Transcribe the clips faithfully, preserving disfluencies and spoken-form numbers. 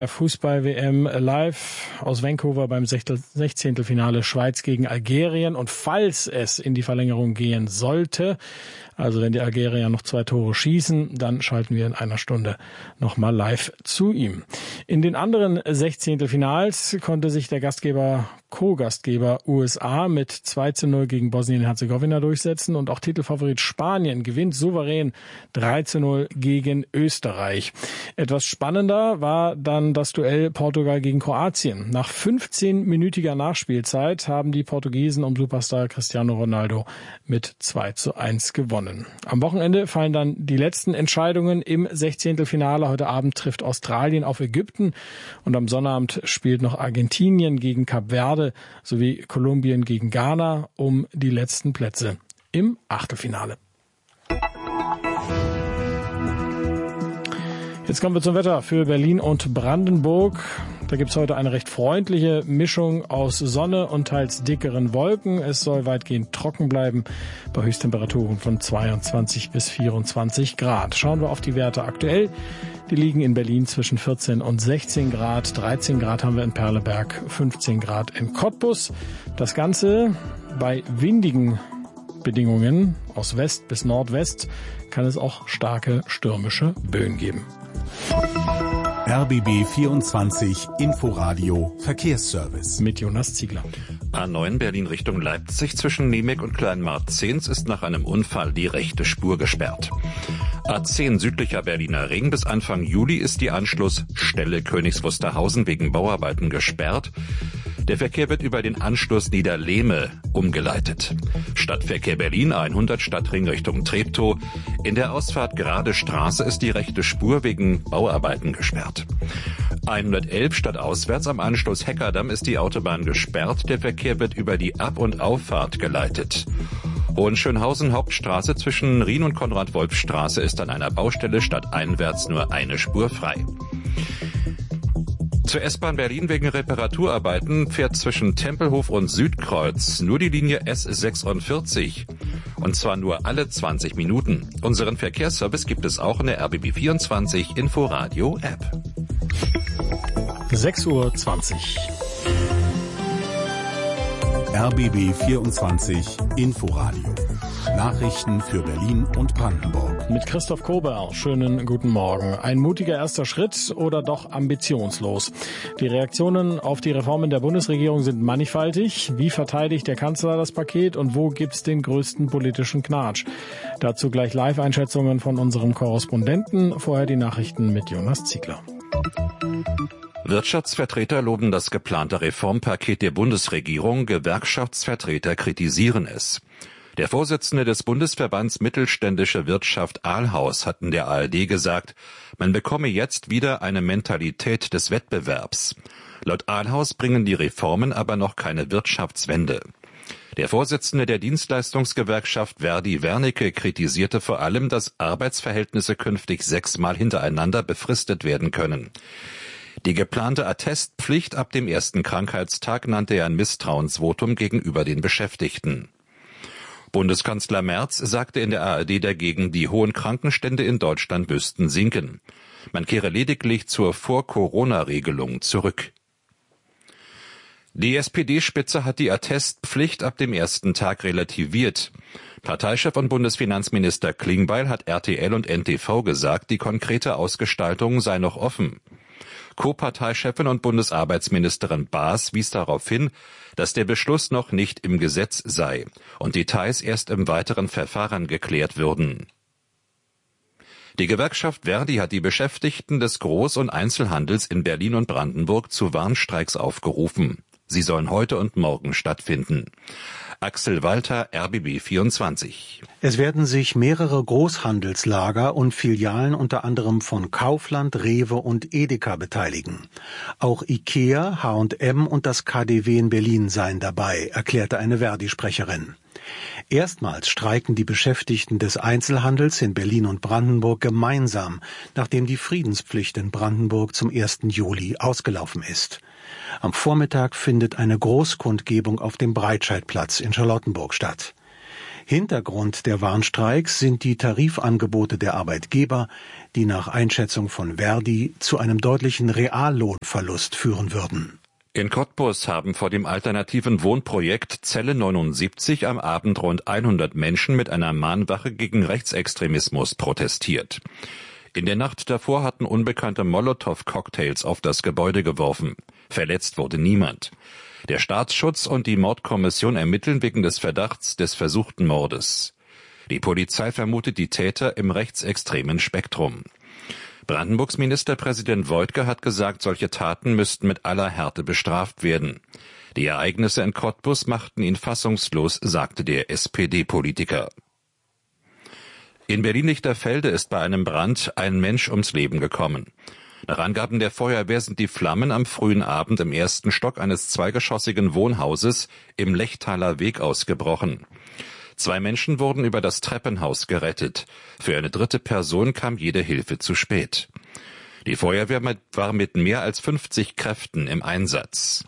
Fußball-W M live aus Vancouver beim Sechzehntelfinale Schweiz gegen Algerien. Und falls es in die Verlängerung gehen sollte, also wenn die Algerier noch zwei Tore schießen, dann schalten wir in einer Stunde nochmal live zu ihm. In den anderen Sechzehntelfinals konnte sich der Gastgeber, Co-Gastgeber U S A mit zwei zu null gegen Bosnien-Herzegowina durchsetzen und auch Titelfavorit Spanien gewinnt souverän drei zu null gegen Österreich. Etwas spannender war dann das Duell Portugal gegen Kroatien. Nach fünfzehnminütiger Nachspielzeit haben die Portugiesen um Superstar Cristiano Ronaldo mit zwei zu eins gewonnen. Am Wochenende fallen dann die letzten Entscheidungen im Sechzehntelfinale. Heute Abend trifft Australien auf Ägypten und am Sonnabend spielt noch Argentinien gegen Kap Verde sowie Kolumbien gegen Ghana um die letzten Plätze im Achtelfinale. Jetzt kommen wir zum Wetter für Berlin und Brandenburg. Da gibt's heute eine recht freundliche Mischung aus Sonne und teils dickeren Wolken. Es soll weitgehend trocken bleiben bei Höchsttemperaturen von zweiundzwanzig bis vierundzwanzig Grad. Schauen wir auf die Werte aktuell. Die liegen in Berlin zwischen vierzehn und sechzehn Grad. dreizehn Grad haben wir in Perleberg, fünfzehn Grad in Cottbus. Das Ganze bei windigen Bedingungen aus West bis Nordwest kann es auch starke stürmische Böen geben. R B B vierundzwanzig Inforadio Verkehrsservice mit Jonas Ziegler. A neun Berlin Richtung Leipzig zwischen Niemek und Kleinmarzehns ist nach einem Unfall die rechte Spur gesperrt. A zehn südlicher Berliner Ring bis Anfang Juli ist die Anschlussstelle Königs Wusterhausen wegen Bauarbeiten gesperrt. Der Verkehr wird über den Anschluss Niederlehme umgeleitet. Stadtverkehr Berlin hundert Stadtring Richtung Treptow. In der Ausfahrt Gerade Straße ist die rechte Spur wegen Bauarbeiten gesperrt. hundertelf stadtauswärts am Anschluss Heckerdamm ist die Autobahn gesperrt. Der Verkehr wird über die Ab- und Auffahrt geleitet. Hohenschönhausen Hauptstraße zwischen Rien und Konrad-Wolf-Straße ist an einer Baustelle stadteinwärts nur eine Spur frei. Zur S-Bahn Berlin wegen Reparaturarbeiten fährt zwischen Tempelhof und Südkreuz nur die Linie S sechsundvierzig. Und zwar nur alle zwanzig Minuten. Unseren Verkehrsservice gibt es auch in der R B B vierundzwanzig Inforadio App. sechs Uhr zwanzig. R B B vierundzwanzig Inforadio. Nachrichten für Berlin und Brandenburg. Mit Christoph Kober. Schönen guten Morgen. Ein mutiger erster Schritt oder doch ambitionslos? Die Reaktionen auf die Reformen der Bundesregierung sind mannigfaltig. Wie verteidigt der Kanzler das Paket und wo gibt's den größten politischen Knatsch? Dazu gleich Live-Einschätzungen von unserem Korrespondenten. Vorher die Nachrichten mit Jonas Ziegler. Wirtschaftsvertreter loben das geplante Reformpaket der Bundesregierung, Gewerkschaftsvertreter kritisieren es. Der Vorsitzende des Bundesverbands Mittelständische Wirtschaft Ahlhaus hat in der A R D gesagt, man bekomme jetzt wieder eine Mentalität des Wettbewerbs. Laut Ahlhaus bringen die Reformen aber noch keine Wirtschaftswende. Der Vorsitzende der Dienstleistungsgewerkschaft Verdi Wernicke kritisierte vor allem, dass Arbeitsverhältnisse künftig sechsmal hintereinander befristet werden können. Die geplante Attestpflicht ab dem ersten Krankheitstag nannte er ein Misstrauensvotum gegenüber den Beschäftigten. Bundeskanzler Merz sagte in der A R D dagegen, die hohen Krankenstände in Deutschland müssten sinken. Man kehre lediglich zur Vor-Corona-Regelung zurück. Die S P D-Spitze hat die Attestpflicht ab dem ersten Tag relativiert. Parteichef und Bundesfinanzminister Klingbeil hat R T L und N T V gesagt, die konkrete Ausgestaltung sei noch offen. Co-Parteichefin und Bundesarbeitsministerin Baas wies darauf hin, dass der Beschluss noch nicht im Gesetz sei und Details erst im weiteren Verfahren geklärt würden. Die Gewerkschaft Verdi hat die Beschäftigten des Groß- und Einzelhandels in Berlin und Brandenburg zu Warnstreiks aufgerufen. Sie sollen heute und morgen stattfinden. Axel Walter, R B B vierundzwanzig. Es werden sich mehrere Großhandelslager und Filialen unter anderem von Kaufland, Rewe und Edeka beteiligen. Auch Ikea, H und M und das K D W in Berlin seien dabei, erklärte eine Verdi-Sprecherin. Erstmals streiken die Beschäftigten des Einzelhandels in Berlin und Brandenburg gemeinsam, nachdem die Friedenspflicht in Brandenburg zum ersten Juli ausgelaufen ist. Am Vormittag findet eine Großkundgebung auf dem Breitscheidplatz in Charlottenburg statt. Hintergrund der Warnstreiks sind die Tarifangebote der Arbeitgeber, die nach Einschätzung von Verdi zu einem deutlichen Reallohnverlust führen würden. In Cottbus haben vor dem alternativen Wohnprojekt Zelle neunundsiebzig am Abend rund hundert Menschen mit einer Mahnwache gegen Rechtsextremismus protestiert. In der Nacht davor hatten Unbekannte Molotow-Cocktails auf das Gebäude geworfen. Verletzt wurde niemand. Der Staatsschutz und die Mordkommission ermitteln wegen des Verdachts des versuchten Mordes. Die Polizei vermutet die Täter im rechtsextremen Spektrum. Brandenburgs Ministerpräsident Woidke hat gesagt, solche Taten müssten mit aller Härte bestraft werden. Die Ereignisse in Cottbus machten ihn fassungslos, sagte der S P D-Politiker. In Berlin-Lichterfelde ist bei einem Brand ein Mensch ums Leben gekommen. Nach Angaben der Feuerwehr sind die Flammen am frühen Abend im ersten Stock eines zweigeschossigen Wohnhauses im Lechtaler Weg ausgebrochen. Zwei Menschen wurden über das Treppenhaus gerettet. Für eine dritte Person kam jede Hilfe zu spät. Die Feuerwehr war mit mehr als fünfzig Kräften im Einsatz.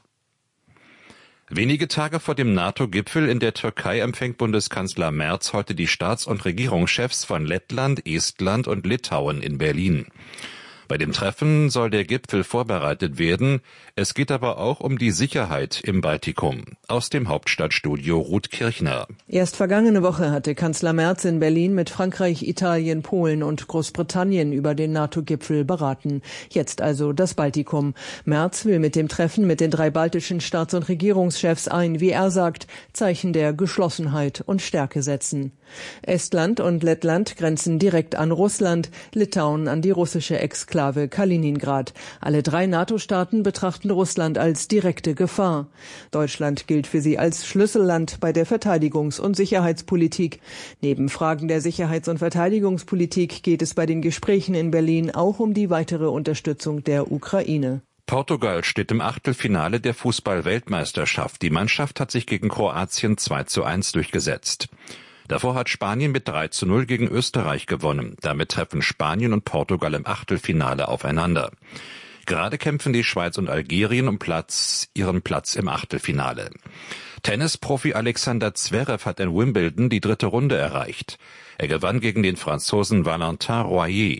Wenige Tage vor dem NATO-Gipfel in der Türkei empfängt Bundeskanzler Merz heute die Staats- und Regierungschefs von Lettland, Estland und Litauen in Berlin. Bei dem Treffen soll der Gipfel vorbereitet werden. Es geht aber auch um die Sicherheit im Baltikum. Aus dem Hauptstadtstudio Ruth Kirchner. Erst vergangene Woche hatte Kanzler Merz in Berlin mit Frankreich, Italien, Polen und Großbritannien über den NATO-Gipfel beraten. Jetzt also das Baltikum. Merz will mit dem Treffen mit den drei baltischen Staats- und Regierungschefs ein, wie er sagt, Zeichen der Geschlossenheit und Stärke setzen. Estland und Lettland grenzen direkt an Russland, Litauen an die russische Exklave Kaliningrad. Alle drei NATO-Staaten betrachten Russland als direkte Gefahr. Deutschland gilt für sie als Schlüsselland bei der Verteidigungs- und Sicherheitspolitik. Neben Fragen der Sicherheits- und Verteidigungspolitik geht es bei den Gesprächen in Berlin auch um die weitere Unterstützung der Ukraine. Portugal steht im Achtelfinale der Fußball-Weltmeisterschaft. Die Mannschaft hat sich gegen Kroatien zwei zu eins durchgesetzt. Davor hat Spanien mit drei zu null gegen Österreich gewonnen. Damit treffen Spanien und Portugal im Achtelfinale aufeinander. Gerade kämpfen die Schweiz und Algerien um Platz, ihren Platz im Achtelfinale. Tennisprofi Alexander Zverev hat in Wimbledon die dritte Runde erreicht. Er gewann gegen den Franzosen Valentin Royer.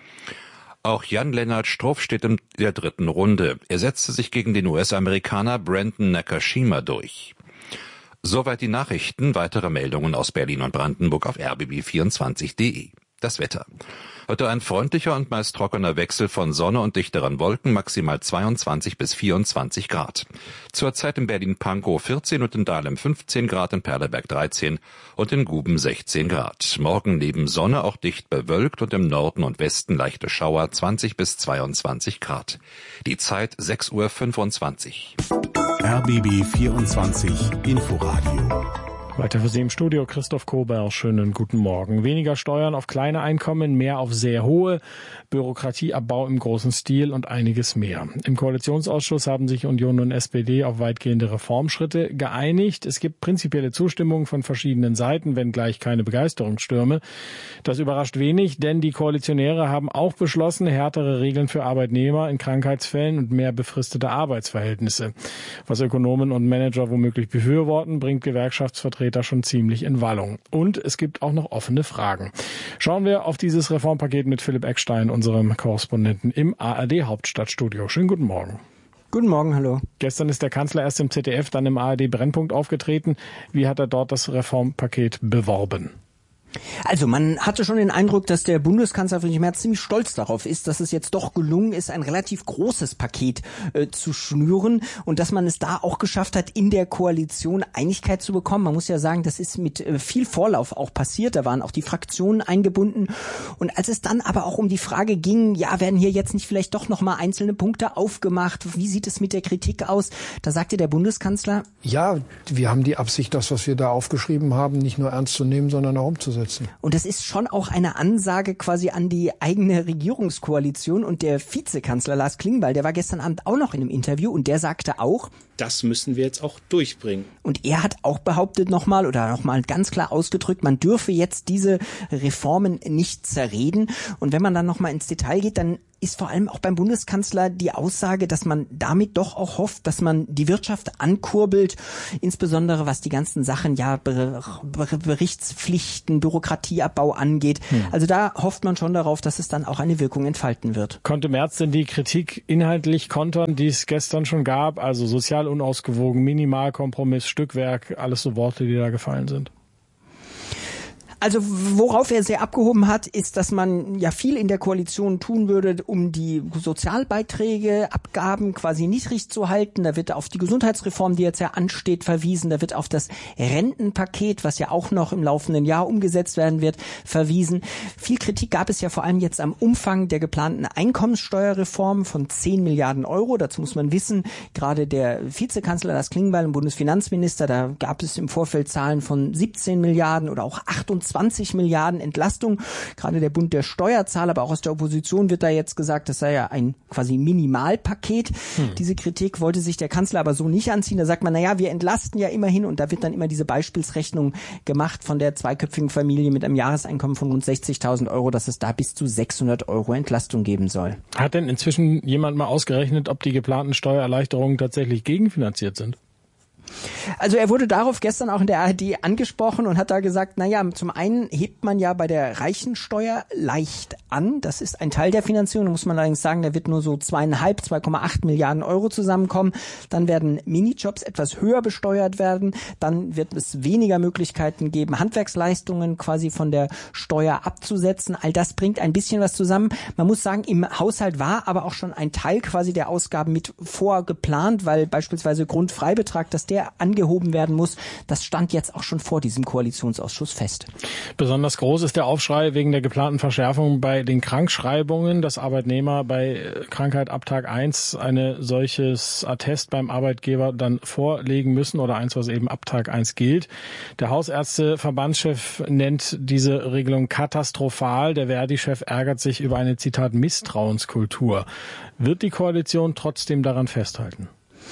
Auch Jan-Lennart Struff steht in der dritten Runde. Er setzte sich gegen den U S-Amerikaner Brandon Nakashima durch. Soweit die Nachrichten. Weitere Meldungen aus Berlin und Brandenburg auf r b b vierundzwanzig punkt d e. Das Wetter. Heute ein freundlicher und meist trockener Wechsel von Sonne und dichteren Wolken, maximal zweiundzwanzig bis vierundzwanzig Grad. Zurzeit in Berlin-Pankow vierzehn und in Dahlem fünfzehn Grad, in Perleberg dreizehn und in Guben sechzehn Grad. Morgen neben Sonne auch dicht bewölkt und im Norden und Westen leichte Schauer, zwanzig bis zweiundzwanzig Grad. Die Zeit sechs Uhr fünfundzwanzig. R B B vierundzwanzig Inforadio. Weiter für Sie im Studio Christoph Kober. Schönen guten Morgen. Weniger Steuern auf kleine Einkommen, mehr auf sehr hohe, Bürokratieabbau im großen Stil und einiges mehr. Im Koalitionsausschuss haben sich Union und S P D auf weitgehende Reformschritte geeinigt. Es gibt prinzipielle Zustimmung von verschiedenen Seiten, wenngleich keine Begeisterungsstürme. Das überrascht wenig, denn die Koalitionäre haben auch beschlossen, härtere Regeln für Arbeitnehmer in Krankheitsfällen und mehr befristete Arbeitsverhältnisse. Was Ökonomen und Manager womöglich befürworten, bringt Gewerkschaftsvertreter schon ziemlich in Wallung. Und es gibt auch noch offene Fragen. Schauen wir auf dieses Reformpaket mit Philipp Eckstein, unserem Korrespondenten im A R D Hauptstadtstudio. Schönen guten Morgen. Guten Morgen, hallo. Gestern ist der Kanzler erst im Z D F, dann im A R D Brennpunkt aufgetreten. Wie hat er dort das Reformpaket beworben? Also man hatte schon den Eindruck, dass der Bundeskanzler Friedrich Merz ziemlich stolz darauf ist, dass es jetzt doch gelungen ist, ein relativ großes Paket äh, zu schnüren und dass man es da auch geschafft hat, in der Koalition Einigkeit zu bekommen. Man muss ja sagen, das ist mit äh, viel Vorlauf auch passiert. Da waren auch die Fraktionen eingebunden. Und als es dann aber auch um die Frage ging, ja, werden hier jetzt nicht vielleicht doch nochmal einzelne Punkte aufgemacht? Wie sieht es mit der Kritik aus? Da sagte der Bundeskanzler: Ja, wir haben die Absicht, das, was wir da aufgeschrieben haben, nicht nur ernst zu nehmen, sondern auch umzusetzen. Und das ist schon auch eine Ansage quasi an die eigene Regierungskoalition. Und der Vizekanzler Lars Klingbeil, der war gestern Abend auch noch in einem Interview und der sagte auch, das müssen wir jetzt auch durchbringen. Und er hat auch behauptet nochmal oder nochmal ganz klar ausgedrückt, man dürfe jetzt diese Reformen nicht zerreden. Und wenn man dann nochmal ins Detail geht, dann ist vor allem auch beim Bundeskanzler die Aussage, dass man damit doch auch hofft, dass man die Wirtschaft ankurbelt, insbesondere was die ganzen Sachen, ja, Berichtspflichten, Bürokratieabbau angeht. Hm. Also da hofft man schon darauf, dass es dann auch eine Wirkung entfalten wird. Konnte Merz denn die Kritik inhaltlich kontern, die es gestern schon gab? Also sozial unausgewogen, Minimalkompromiss, Stückwerk, alles so Worte, die da gefallen sind. Also worauf er sehr abgehoben hat, ist, dass man ja viel in der Koalition tun würde, um die Sozialbeiträge, Abgaben quasi niedrig zu halten. Da wird auf die Gesundheitsreform, die jetzt ja ansteht, verwiesen. Da wird auf das Rentenpaket, was ja auch noch im laufenden Jahr umgesetzt werden wird, verwiesen. Viel Kritik gab es ja vor allem jetzt am Umfang der geplanten Einkommenssteuerreform von zehn Milliarden Euro. Dazu muss man wissen, gerade der Vizekanzler Lars Klingbeil und Bundesfinanzminister, da gab es im Vorfeld Zahlen von siebzehn Milliarden oder auch achtundzwanzig Milliarden Entlastung. Gerade der Bund der Steuerzahler, aber auch aus der Opposition wird da jetzt gesagt, das sei ja ein quasi Minimalpaket. Hm. Diese Kritik wollte sich der Kanzler aber so nicht anziehen. Da sagt man, naja, wir entlasten ja immerhin, und da wird dann immer diese Beispielsrechnung gemacht von der zweiköpfigen Familie mit einem Jahreseinkommen von rund sechzigtausend Euro, dass es da bis zu sechshundert Euro Entlastung geben soll. Hat denn inzwischen jemand mal ausgerechnet, ob die geplanten Steuererleichterungen tatsächlich gegenfinanziert sind? Also er wurde darauf gestern auch in der A R D angesprochen und hat da gesagt, naja, zum einen hebt man ja bei der Reichensteuer leicht an. Das ist ein Teil der Finanzierung. Da muss man allerdings sagen, da wird nur so zweieinhalb, zwei Komma acht Milliarden Euro zusammenkommen. Dann werden Minijobs etwas höher besteuert werden. Dann wird es weniger Möglichkeiten geben, Handwerksleistungen quasi von der Steuer abzusetzen. All das bringt ein bisschen was zusammen. Man muss sagen, im Haushalt war aber auch schon ein Teil quasi der Ausgaben mit vorgeplant, weil beispielsweise Grundfreibetrag, dass der angehoben werden muss. Das stand jetzt auch schon vor diesem Koalitionsausschuss fest. Besonders groß ist der Aufschrei wegen der geplanten Verschärfung bei den Krankschreibungen, dass Arbeitnehmer bei Krankheit ab Tag eins eine solches Attest beim Arbeitgeber dann vorlegen müssen oder eins, was eben ab Tag eins gilt. Der Hausärzte-Verbandschef nennt diese Regelung katastrophal. Der Verdi-Chef ärgert sich über eine, Zitat, Misstrauenskultur. Wird die Koalition trotzdem daran festhalten?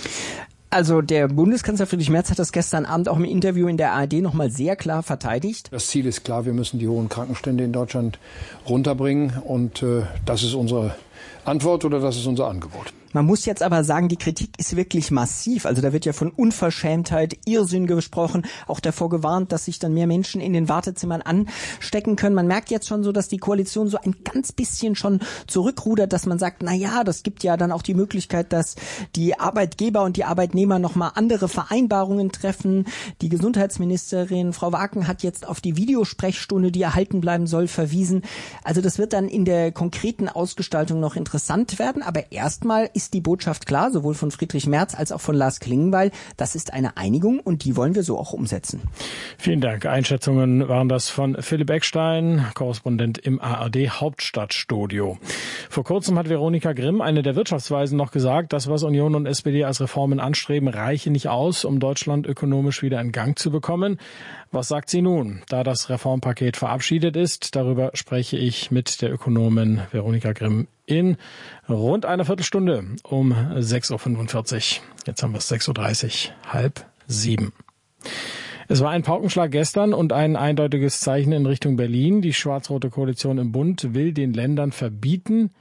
Also der Bundeskanzler Friedrich Merz hat das gestern Abend auch im Interview in der A R D nochmal sehr klar verteidigt. Das Ziel ist klar, wir müssen die hohen Krankenstände in Deutschland runterbringen, und äh, das ist unsere Antwort oder das ist unser Angebot. Man muss jetzt aber sagen, die Kritik ist wirklich massiv. Also da wird ja von Unverschämtheit, Irrsinn gesprochen, auch davor gewarnt, dass sich dann mehr Menschen in den Wartezimmern anstecken können. Man merkt jetzt schon so, dass die Koalition so ein ganz bisschen schon zurückrudert, dass man sagt, na ja, das gibt ja dann auch die Möglichkeit, dass die Arbeitgeber und die Arbeitnehmer nochmal andere Vereinbarungen treffen. Die Gesundheitsministerin Frau Wagen hat jetzt auf die Videosprechstunde, die erhalten bleiben soll, verwiesen. Also das wird dann in der konkreten Ausgestaltung noch interessant werden. Aber erstmal ist die Botschaft klar, sowohl von Friedrich Merz als auch von Lars Klingbeil. Das ist eine Einigung und die wollen wir so auch umsetzen. Vielen Dank. Einschätzungen waren das von Philipp Eckstein, Korrespondent im A R D Hauptstadtstudio. Vor kurzem hat Veronika Grimm, eine der Wirtschaftsweisen, noch gesagt, das, was Union und S P D als Reformen anstreben, reiche nicht aus, um Deutschland ökonomisch wieder in Gang zu bekommen. Was sagt sie nun, da das Reformpaket verabschiedet ist? Darüber spreche ich mit der Ökonomin Veronika Grimm in rund einer Viertelstunde um sechs Uhr fünfundvierzig. Jetzt haben wir es sechs Uhr dreißig, halb sieben. Es war ein Paukenschlag gestern und ein eindeutiges Zeichen in Richtung Berlin. Die schwarz-rote Koalition im Bund will den Ländern verbieten,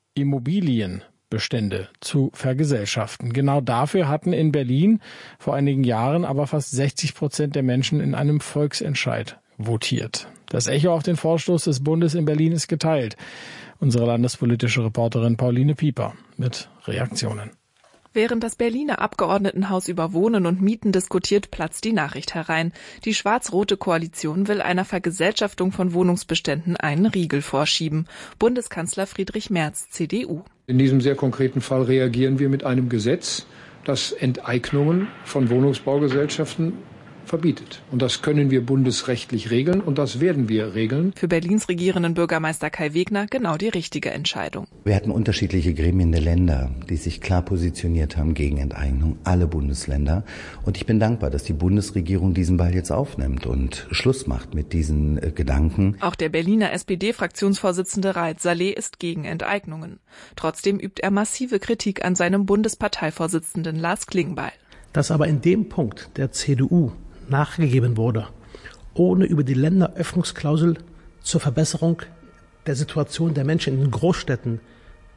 Immobilienbestände zu vergesellschaften. Genau dafür hatten in Berlin vor einigen Jahren aber fast sechzig Prozent der Menschen in einem Volksentscheid votiert. Das Echo auf den Vorstoß des Bundes in Berlin ist geteilt. Unsere landespolitische Reporterin Pauline Pieper mit Reaktionen. Während das Berliner Abgeordnetenhaus über Wohnen und Mieten diskutiert, platzt die Nachricht herein. Die schwarz-rote Koalition will einer Vergesellschaftung von Wohnungsbeständen einen Riegel vorschieben. Bundeskanzler Friedrich Merz, C D U. In diesem sehr konkreten Fall reagieren wir mit einem Gesetz, das Enteignungen von Wohnungsbaugesellschaften verbietet. Und das können wir bundesrechtlich regeln und das werden wir regeln. Für Berlins regierenden Bürgermeister Kai Wegner genau die richtige Entscheidung. Wir hatten unterschiedliche Gremien der Länder, die sich klar positioniert haben gegen Enteignung, alle Bundesländer. Und ich bin dankbar, dass die Bundesregierung diesen Ball jetzt aufnimmt und Schluss macht mit diesen äh, Gedanken. Auch der Berliner S P D-Fraktionsvorsitzende Raed Saleh ist gegen Enteignungen. Trotzdem übt er massive Kritik an seinem Bundesparteivorsitzenden Lars Klingbeil. Dass aber in dem Punkt der C D U nachgegeben wurde, ohne über die Länderöffnungsklausel zur Verbesserung der Situation der Menschen in den Großstädten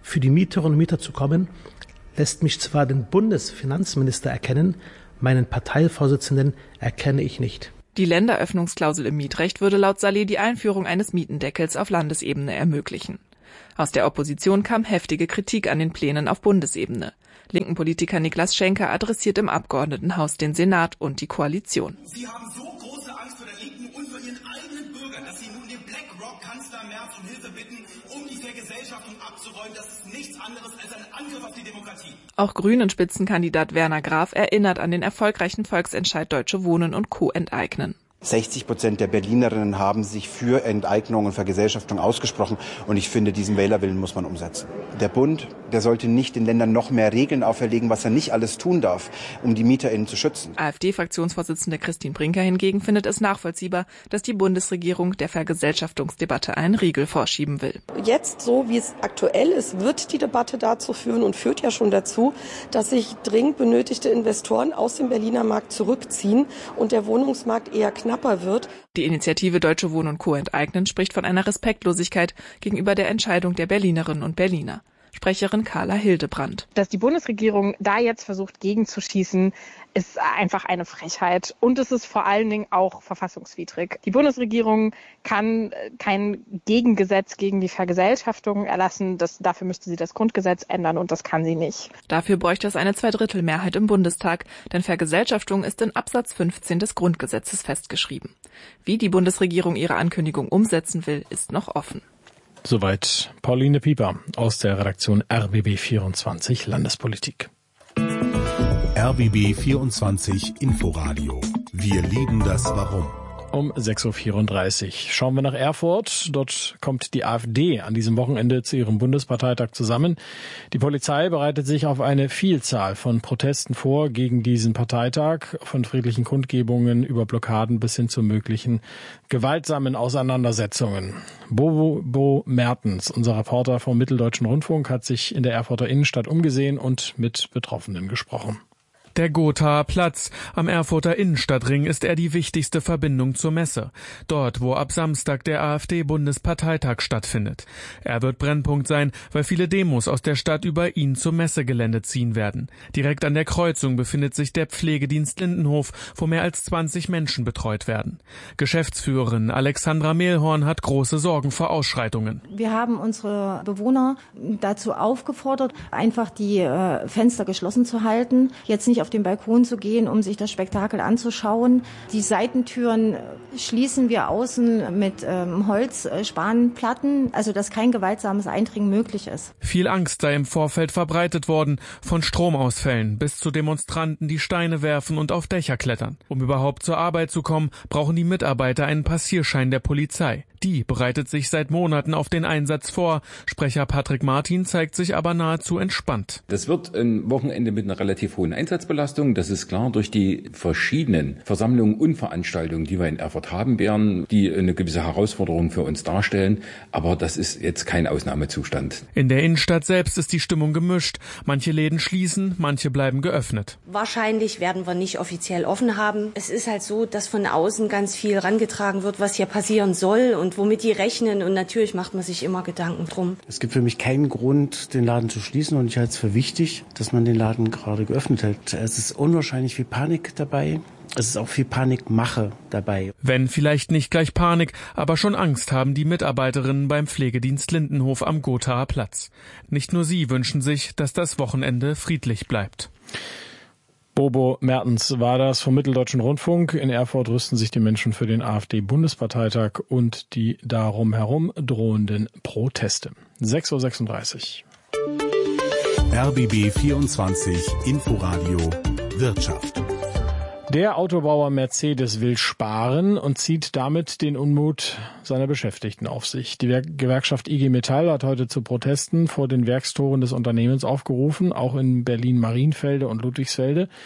für die Mieterinnen und Mieter zu kommen, lässt mich zwar den Bundesfinanzminister erkennen, meinen Parteivorsitzenden erkenne ich nicht. Die Länderöffnungsklausel im Mietrecht würde laut Saleh die Einführung eines Mietendeckels auf Landesebene ermöglichen. Aus der Opposition kam heftige Kritik an den Plänen auf Bundesebene. Linken Politiker Niklas Schenker adressiert im Abgeordnetenhaus den Senat und die Koalition. Sie haben so große Angst vor der Linken und vor ihren eigenen Bürgern, dass sie nun den BlackRock-Kanzler Merz um Hilfe bitten, um die Vergesellschaftung abzuräumen. Das ist nichts anderes als ein Angriff auf die Demokratie. Auch Grünen-Spitzenkandidat Werner Graf erinnert an den erfolgreichen Volksentscheid Deutsche Wohnen und Co. enteignen. sechzig Prozent der Berlinerinnen haben sich für Enteignung und Vergesellschaftung ausgesprochen. Und ich finde, diesen Wählerwillen muss man umsetzen. Der Bund, der sollte nicht den Ländern noch mehr Regeln auferlegen, was er nicht alles tun darf, um die MieterInnen zu schützen. AfD-Fraktionsvorsitzende Christine Brinker hingegen findet es nachvollziehbar, dass die Bundesregierung der Vergesellschaftungsdebatte einen Riegel vorschieben will. Jetzt, so wie es aktuell ist, wird die Debatte dazu führen und führt ja schon dazu, dass sich dringend benötigte Investoren aus dem Berliner Markt zurückziehen und der Wohnungsmarkt eher knapper wird. Die Initiative Deutsche Wohnen und Co. enteignen spricht von einer Respektlosigkeit gegenüber der Entscheidung der Berlinerinnen und Berliner. Sprecherin Carla Hildebrand. Dass die Bundesregierung da jetzt versucht, gegenzuschießen, ist einfach eine Frechheit. Und es ist vor allen Dingen auch verfassungswidrig. Die Bundesregierung kann kein Gegengesetz gegen die Vergesellschaftung erlassen. Das, dafür müsste sie das Grundgesetz ändern und das kann sie nicht. Dafür bräuchte es eine Zweidrittelmehrheit im Bundestag, denn Vergesellschaftung ist in Absatz fünfzehn des Grundgesetzes festgeschrieben. Wie die Bundesregierung ihre Ankündigung umsetzen will, ist noch offen. Soweit Pauline Pieper aus der Redaktion R B B vierundzwanzig Landespolitik. R B B vierundzwanzig Inforadio. Wir lieben das Warum. Um sechs Uhr vierunddreißig schauen wir nach Erfurt. Dort kommt die AfD an diesem Wochenende zu ihrem Bundesparteitag zusammen. Die Polizei bereitet sich auf eine Vielzahl von Protesten vor gegen diesen Parteitag, von friedlichen Kundgebungen über Blockaden bis hin zu möglichen gewaltsamen Auseinandersetzungen. Bobo Bo Mertens, unser Reporter vom Mitteldeutschen Rundfunk, hat sich in der Erfurter Innenstadt umgesehen und mit Betroffenen gesprochen. Der Gothaer Platz. Am Erfurter Innenstadtring ist er die wichtigste Verbindung zur Messe. Dort, wo ab Samstag der AfD-Bundesparteitag stattfindet. Er wird Brennpunkt sein, weil viele Demos aus der Stadt über ihn zum Messegelände ziehen werden. Direkt an der Kreuzung befindet sich der Pflegedienst Lindenhof, wo mehr als zwanzig Menschen betreut werden. Geschäftsführerin Alexandra Mehlhorn hat große Sorgen vor Ausschreitungen. Wir haben unsere Bewohner dazu aufgefordert, einfach die äh, Fenster geschlossen zu halten, jetzt nicht auf den Balkon zu gehen, um sich das Spektakel anzuschauen. Die Seitentüren schließen wir außen mit ähm, Holzspanplatten, also dass kein gewaltsames Eindringen möglich ist. Viel Angst sei im Vorfeld verbreitet worden, von Stromausfällen bis zu Demonstranten, die Steine werfen und auf Dächer klettern. Um überhaupt zur Arbeit zu kommen, brauchen die Mitarbeiter einen Passierschein der Polizei. Die bereitet sich seit Monaten auf den Einsatz vor. Sprecher Patrick Martin zeigt sich aber nahezu entspannt. Das wird ein Wochenende mit einer relativ hohen Einsatzbelastung. Das ist klar durch die verschiedenen Versammlungen und Veranstaltungen, die wir in Erfurt haben werden, die eine gewisse Herausforderung für uns darstellen. Aber das ist jetzt kein Ausnahmezustand. In der Innenstadt selbst ist die Stimmung gemischt. Manche Läden schließen, manche bleiben geöffnet. Wahrscheinlich werden wir nicht offiziell offen haben. Es ist halt so, dass von außen ganz viel herangetragen wird, was hier passieren soll und womit die rechnen. Und natürlich macht man sich immer Gedanken drum. Es gibt für mich keinen Grund, den Laden zu schließen. Und ich halte es für wichtig, dass man den Laden gerade geöffnet hält. Es ist unwahrscheinlich viel Panik dabei. Es ist auch viel Panikmache dabei. Wenn vielleicht nicht gleich Panik, aber schon Angst haben die Mitarbeiterinnen beim Pflegedienst Lindenhof am Gothaer Platz. Nicht nur sie wünschen sich, dass das Wochenende friedlich bleibt. Bobo Mertens war das vom Mitteldeutschen Rundfunk. In Erfurt rüsten sich die Menschen für den AfD-Bundesparteitag und die darum herum drohenden Proteste. sechs Uhr sechsunddreißig. R B B vierundzwanzig Inforadio Wirtschaft. Der Autobauer Mercedes will sparen und zieht damit den Unmut seiner Beschäftigten auf sich. Die Gewerkschaft I G Metall hat heute zu Protesten vor den Werkstoren des Unternehmens aufgerufen, auch in Berlin-Marienfelde und Ludwigsfelde.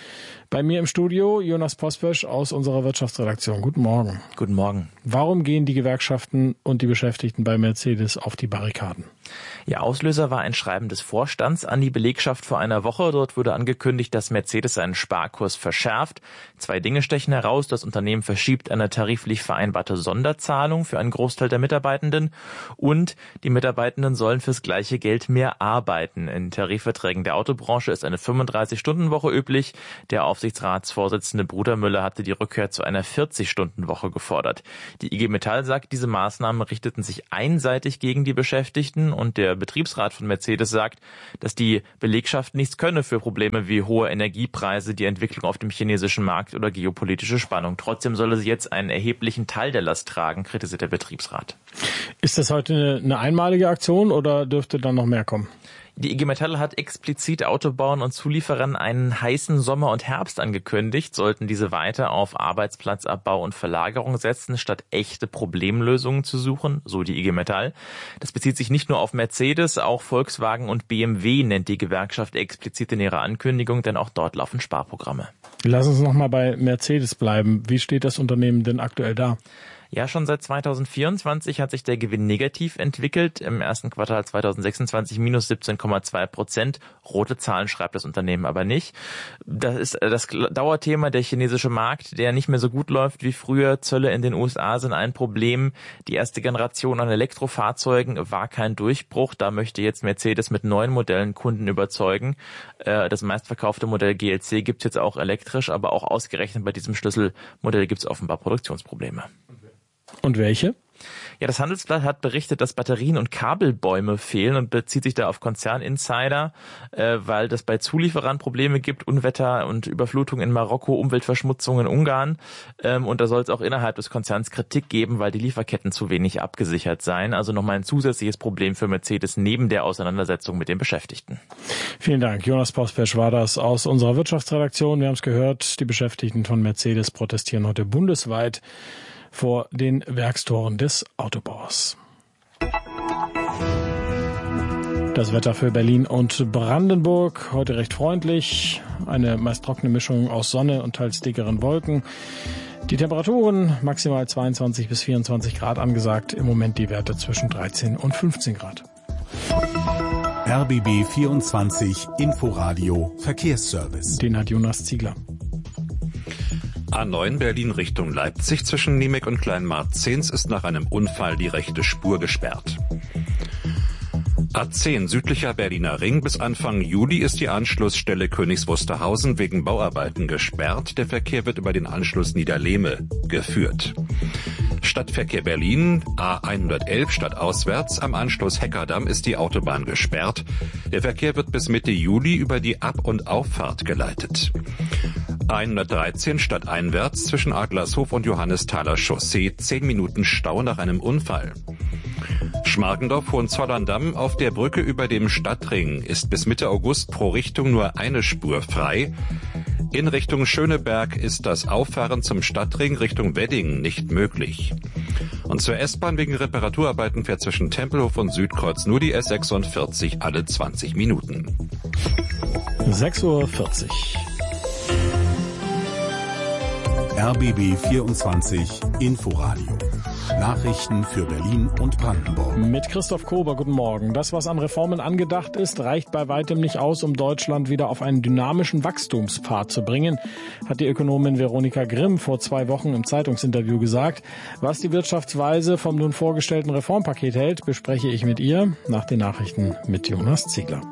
Bei mir im Studio Jonas Pospesch aus unserer Wirtschaftsredaktion. Guten Morgen. Guten Morgen. Warum gehen die Gewerkschaften und die Beschäftigten bei Mercedes auf die Barrikaden? Ja, Auslöser war ein Schreiben des Vorstands an die Belegschaft vor einer Woche. Dort wurde angekündigt, dass Mercedes seinen Sparkurs verschärft. Zwei Dinge stechen heraus. Das Unternehmen verschiebt eine tariflich vereinbarte Sonderzahlung für einen Großteil der Mitarbeitenden und die Mitarbeitenden sollen fürs gleiche Geld mehr arbeiten. In Tarifverträgen der Autobranche ist eine fünfunddreißig-Stunden-Woche üblich. Der Aufsichtsratsvorsitzende Brudermüller hatte die Rückkehr zu einer vierzig-Stunden-Woche gefordert. Die I G Metall sagt, diese Maßnahmen richteten sich einseitig gegen die Beschäftigten und der Betriebsrat von Mercedes sagt, dass die Belegschaft nichts könne für Probleme wie hohe Energiepreise, die Entwicklung auf dem chinesischen Markt oder geopolitische Spannung. Trotzdem solle sie jetzt einen erheblichen Teil der Last tragen, kritisiert der Betriebsrat. Ist das heute eine einmalige Aktion oder dürfte dann noch mehr kommen? Die I G Metall hat explizit Autobauern und Zulieferern einen heißen Sommer und Herbst angekündigt. Sollten diese weiter auf Arbeitsplatzabbau und Verlagerung setzen, statt echte Problemlösungen zu suchen, so die I G Metall. Das bezieht sich nicht nur auf Mercedes, auch Volkswagen und B M W nennt die Gewerkschaft explizit in ihrer Ankündigung, denn auch dort laufen Sparprogramme. Lass uns noch mal bei Mercedes bleiben. Wie steht das Unternehmen denn aktuell da? Ja, schon seit zweitausendvierundzwanzig hat sich der Gewinn negativ entwickelt. Im ersten Quartal zweitausendsechsundzwanzig minus siebzehn Komma zwei Prozent. Rote Zahlen schreibt das Unternehmen aber nicht. Das ist das Dauerthema, der chinesische Markt, der nicht mehr so gut läuft wie früher. Zölle in den U S A sind ein Problem. Die erste Generation an Elektrofahrzeugen war kein Durchbruch. Da möchte jetzt Mercedes mit neuen Modellen Kunden überzeugen. Das meistverkaufte Modell G L C gibt es jetzt auch elektrisch, aber auch ausgerechnet bei diesem Schlüsselmodell gibt es offenbar Produktionsprobleme. Und welche? Ja, das Handelsblatt hat berichtet, dass Batterien und Kabelbäume fehlen und bezieht sich da auf Konzerninsider, äh, weil das bei Zulieferern Probleme gibt, Unwetter und Überflutung in Marokko, Umweltverschmutzung in Ungarn. Ähm, und da soll es auch innerhalb des Konzerns Kritik geben, weil die Lieferketten zu wenig abgesichert seien. Also nochmal ein zusätzliches Problem für Mercedes neben der Auseinandersetzung mit den Beschäftigten. Vielen Dank. Jonas Pospesch war das aus unserer Wirtschaftsredaktion. Wir haben es gehört, die Beschäftigten von Mercedes protestieren heute bundesweit vor den Werkstoren des Autobauers. Das Wetter für Berlin und Brandenburg heute recht freundlich. Eine meist trockene Mischung aus Sonne und teils dickeren Wolken. Die Temperaturen maximal zweiundzwanzig bis vierundzwanzig Grad angesagt. Im Moment die Werte zwischen dreizehn und fünfzehn Grad. R B B vierundzwanzig Inforadio Verkehrsservice. Den hat Jonas Ziegler. A neun Berlin Richtung Leipzig zwischen Niemek und Kleinmarkt-Zehns ist nach einem Unfall die rechte Spur gesperrt. A zehn südlicher Berliner Ring bis Anfang Juli ist die Anschlussstelle Königs Wusterhausen wegen Bauarbeiten gesperrt. Der Verkehr wird über den Anschluss Niederlehme geführt. Stadtverkehr Berlin, A hundertelf stadtauswärts, am Anschluss Heckerdamm ist die Autobahn gesperrt. Der Verkehr wird bis Mitte Juli über die Ab- und Auffahrt geleitet. A hundertdreizehn stadteinwärts zwischen Adlershof und Johannesthaler Chaussee, zehn Minuten Stau nach einem Unfall. Schmargendorf-Hohenzollern-Damm auf der Brücke über dem Stadtring ist bis Mitte August pro Richtung nur eine Spur frei. In Richtung Schöneberg ist das Auffahren zum Stadtring Richtung Wedding nicht möglich. Und zur S-Bahn wegen Reparaturarbeiten fährt zwischen Tempelhof und Südkreuz nur die S sechsundvierzig alle zwanzig Minuten. sechs Uhr vierzig. R B B vierundzwanzig Inforadio. Nachrichten für Berlin und Brandenburg. Mit Christoph Kober, guten Morgen. Das, was an Reformen angedacht ist, reicht bei weitem nicht aus, um Deutschland wieder auf einen dynamischen Wachstumspfad zu bringen, hat die Ökonomin Veronika Grimm vor zwei Wochen im Zeitungsinterview gesagt. Was die Wirtschaftsweise vom nun vorgestellten Reformpaket hält, bespreche ich mit ihr nach den Nachrichten mit Jonas Ziegler.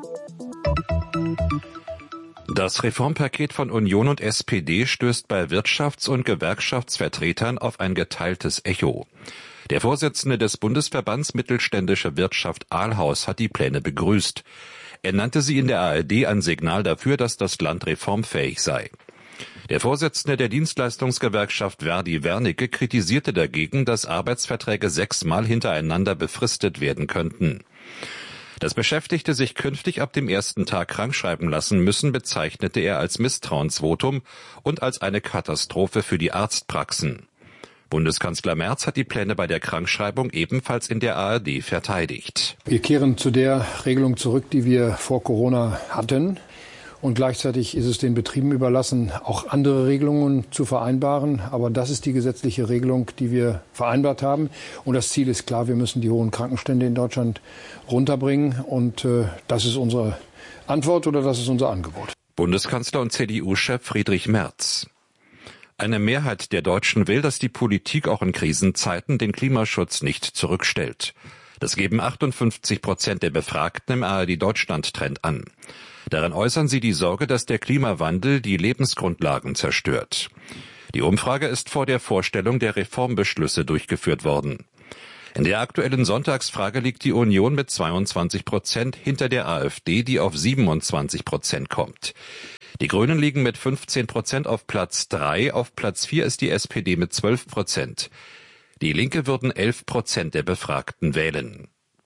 Das Reformpaket von Union und S P D stößt bei Wirtschafts- und Gewerkschaftsvertretern auf ein geteiltes Echo. Der Vorsitzende des Bundesverbands Mittelständische Wirtschaft Ahlhaus hat die Pläne begrüßt. Er nannte sie in der A R D ein Signal dafür, dass das Land reformfähig sei. Der Vorsitzende der Dienstleistungsgewerkschaft Verdi Wernicke kritisierte dagegen, dass Arbeitsverträge sechsmal hintereinander befristet werden könnten. Dass Beschäftigte sich künftig ab dem ersten Tag krankschreiben lassen müssen, bezeichnete er als Misstrauensvotum und als eine Katastrophe für die Arztpraxen. Bundeskanzler Merz hat die Pläne bei der Krankschreibung ebenfalls in der A R D verteidigt. Wir kehren zu der Regelung zurück, die wir vor Corona hatten. Und gleichzeitig ist es den Betrieben überlassen, auch andere Regelungen zu vereinbaren. Aber das ist die gesetzliche Regelung, die wir vereinbart haben. Und das Ziel ist klar, wir müssen die hohen Krankenstände in Deutschland runterbringen. Und äh, das ist unsere Antwort oder das ist unser Angebot. Bundeskanzler und C D U-Chef Friedrich Merz. Eine Mehrheit der Deutschen will, dass die Politik auch in Krisenzeiten den Klimaschutz nicht zurückstellt. Das geben achtundfünfzig Prozent der Befragten im A R D-Deutschland-Trend an. Darin äußern sie die Sorge, dass der Klimawandel die Lebensgrundlagen zerstört. Die Umfrage ist vor der Vorstellung der Reformbeschlüsse durchgeführt worden. In der aktuellen Sonntagsfrage liegt die Union mit zweiundzwanzig Prozent hinter der AfD, die auf siebenundzwanzig Prozent kommt. Die Grünen liegen mit fünfzehn Prozent auf Platz drei, auf Platz vier ist die S P D mit zwölf Prozent. Die Linke würden elf Prozent der Befragten wählen.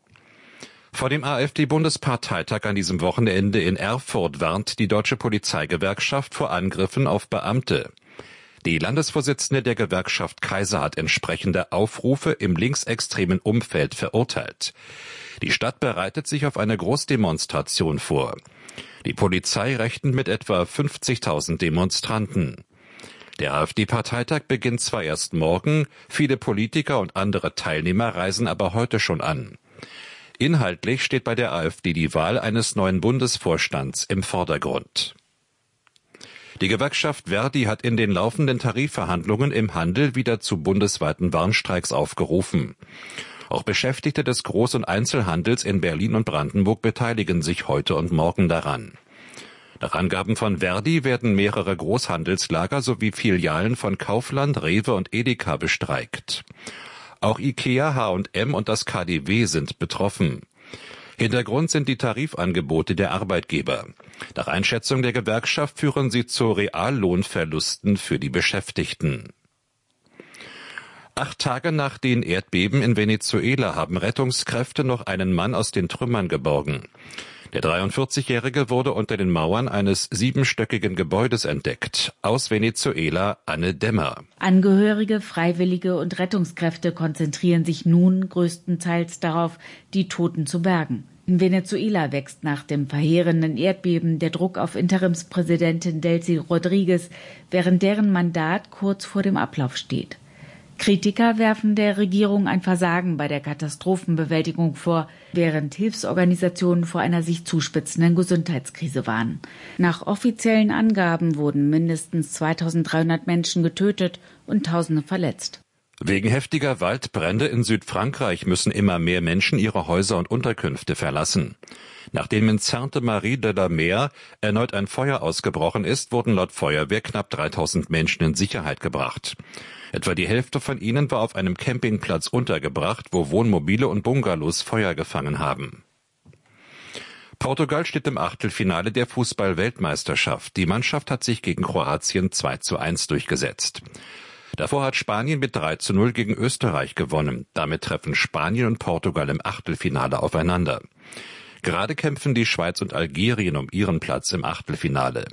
Vor dem AfD-Bundesparteitag an diesem Wochenende in Erfurt warnt die Deutsche Polizeigewerkschaft vor Angriffen auf Beamte. Die Landesvorsitzende der Gewerkschaft Kaiser hat entsprechende Aufrufe im linksextremen Umfeld verurteilt. Die Stadt bereitet sich auf eine Großdemonstration vor. Die Polizei rechnet mit etwa fünfzigtausend Demonstranten. Der AfD-Parteitag beginnt zwar erst morgen, viele Politiker und andere Teilnehmer reisen aber heute schon an. Inhaltlich steht bei der AfD die Wahl eines neuen Bundesvorstands im Vordergrund. Die Gewerkschaft Verdi hat in den laufenden Tarifverhandlungen im Handel wieder zu bundesweiten Warnstreiks aufgerufen. Auch Beschäftigte des Groß- und Einzelhandels in Berlin und Brandenburg beteiligen sich heute und morgen daran. Nach Angaben von Verdi werden mehrere Großhandelslager sowie Filialen von Kaufland, Rewe und Edeka bestreikt. Auch IKEA, H und M und das K D W sind betroffen. Hintergrund sind die Tarifangebote der Arbeitgeber. Nach Einschätzung der Gewerkschaft führen sie zu Reallohnverlusten für die Beschäftigten. Acht Tage nach den Erdbeben in Venezuela haben Rettungskräfte noch einen Mann aus den Trümmern geborgen. Der dreiundvierzigjährige wurde unter den Mauern eines siebenstöckigen Gebäudes entdeckt. Aus Venezuela Anne Dämmer. Angehörige, Freiwillige und Rettungskräfte konzentrieren sich nun größtenteils darauf, die Toten zu bergen. In Venezuela wächst nach dem verheerenden Erdbeben der Druck auf Interimspräsidentin Delcy Rodriguez, während deren Mandat kurz vor dem Ablauf steht. Kritiker werfen der Regierung ein Versagen bei der Katastrophenbewältigung vor, während Hilfsorganisationen vor einer sich zuspitzenden Gesundheitskrise warnen. Nach offiziellen Angaben wurden mindestens zweitausenddreihundert Menschen getötet und Tausende verletzt. Wegen heftiger Waldbrände in Südfrankreich müssen immer mehr Menschen ihre Häuser und Unterkünfte verlassen. Nachdem in Sainte-Marie de la Mer erneut ein Feuer ausgebrochen ist, wurden laut Feuerwehr knapp dreitausend Menschen in Sicherheit gebracht. Etwa die Hälfte von ihnen war auf einem Campingplatz untergebracht, wo Wohnmobile und Bungalows Feuer gefangen haben. Portugal steht im Achtelfinale der Fußball-Weltmeisterschaft. Die Mannschaft hat sich gegen Kroatien zwei zu eins durchgesetzt. Davor hat Spanien mit drei zu null gegen Österreich gewonnen. Damit treffen Spanien und Portugal im Achtelfinale aufeinander. Gerade kämpfen die Schweiz und Algerien um ihren Platz im Achtelfinale.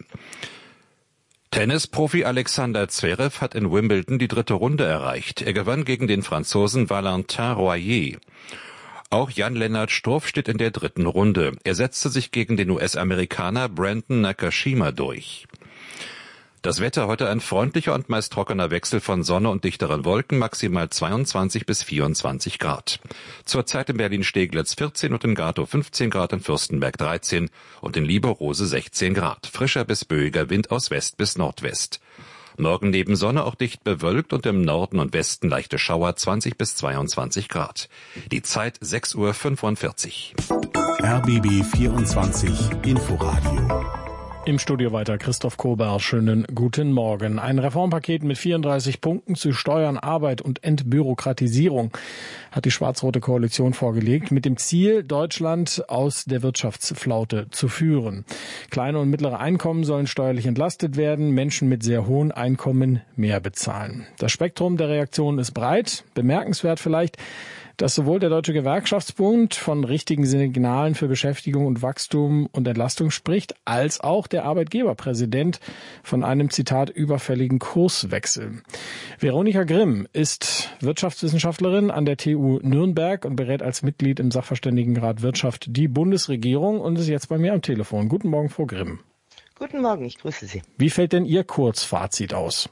Tennisprofi Alexander Zverev hat in Wimbledon die dritte Runde erreicht. Er gewann gegen den Franzosen Valentin Royer. Auch Jan-Lennart Struff steht in der dritten Runde. Er setzte sich gegen den U S-Amerikaner Brandon Nakashima durch. Das Wetter heute ein freundlicher und meist trockener Wechsel von Sonne und dichteren Wolken, maximal zweiundzwanzig bis vierundzwanzig Grad. Zurzeit in Berlin-Steglitz vierzehn und in Gatow fünfzehn Grad, in Fürstenberg dreizehn und in Lieberose sechzehn Grad. Frischer bis böiger Wind aus West bis Nordwest. Morgen neben Sonne auch dicht bewölkt und im Norden und Westen leichte Schauer zwanzig bis zweiundzwanzig Grad. Die Zeit sechs Uhr fünfundvierzig. R B B vierundzwanzig Inforadio. Im Studio weiter Christoph Kober. Schönen guten Morgen. Ein Reformpaket mit vierunddreißig Punkten zu Steuern, Arbeit und Entbürokratisierung hat die schwarz-rote Koalition vorgelegt, mit dem Ziel, Deutschland aus der Wirtschaftsflaute zu führen. Kleine und mittlere Einkommen sollen steuerlich entlastet werden, Menschen mit sehr hohen Einkommen mehr bezahlen. Das Spektrum der Reaktionen ist breit, bemerkenswert vielleicht, dass sowohl der Deutsche Gewerkschaftsbund von richtigen Signalen für Beschäftigung und Wachstum und Entlastung spricht, als auch der Arbeitgeberpräsident von einem, Zitat, überfälligen Kurswechsel. Veronika Grimm ist Wirtschaftswissenschaftlerin an der T U Nürnberg und berät als Mitglied im Sachverständigenrat Wirtschaft die Bundesregierung und ist jetzt bei mir am Telefon. Guten Morgen, Frau Grimm. Guten Morgen, ich grüße Sie. Wie fällt denn Ihr Kurzfazit aus?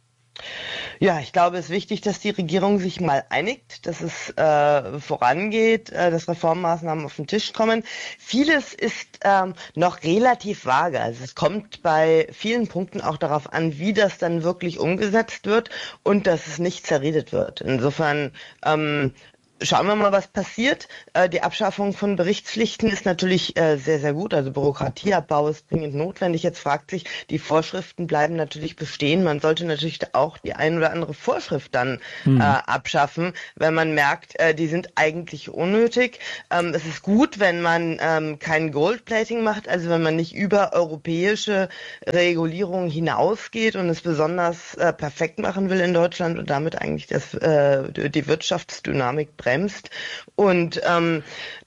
Ja, ich glaube, es ist wichtig, dass die Regierung sich mal einigt, dass es äh, vorangeht, äh, dass Reformmaßnahmen auf den Tisch kommen. Vieles ist ähm, noch relativ vage. Also es kommt bei vielen Punkten auch darauf an, wie das dann wirklich umgesetzt wird und dass es nicht zerredet wird. Insofern ähm, schauen wir mal, was passiert. Äh, die Abschaffung von Berichtspflichten ist natürlich äh, sehr, sehr gut. Also Bürokratieabbau ist dringend notwendig. Jetzt fragt sich, die Vorschriften bleiben natürlich bestehen. Man sollte natürlich auch die ein oder andere Vorschrift dann hm. äh, abschaffen, wenn man merkt, äh, die sind eigentlich unnötig. Ähm, es ist gut, wenn man ähm, kein Goldplating macht, also wenn man nicht über europäische Regulierungen hinausgeht und es besonders äh, perfekt machen will in Deutschland und damit eigentlich das, äh, die Wirtschaftsdynamik bremst. Und ähm,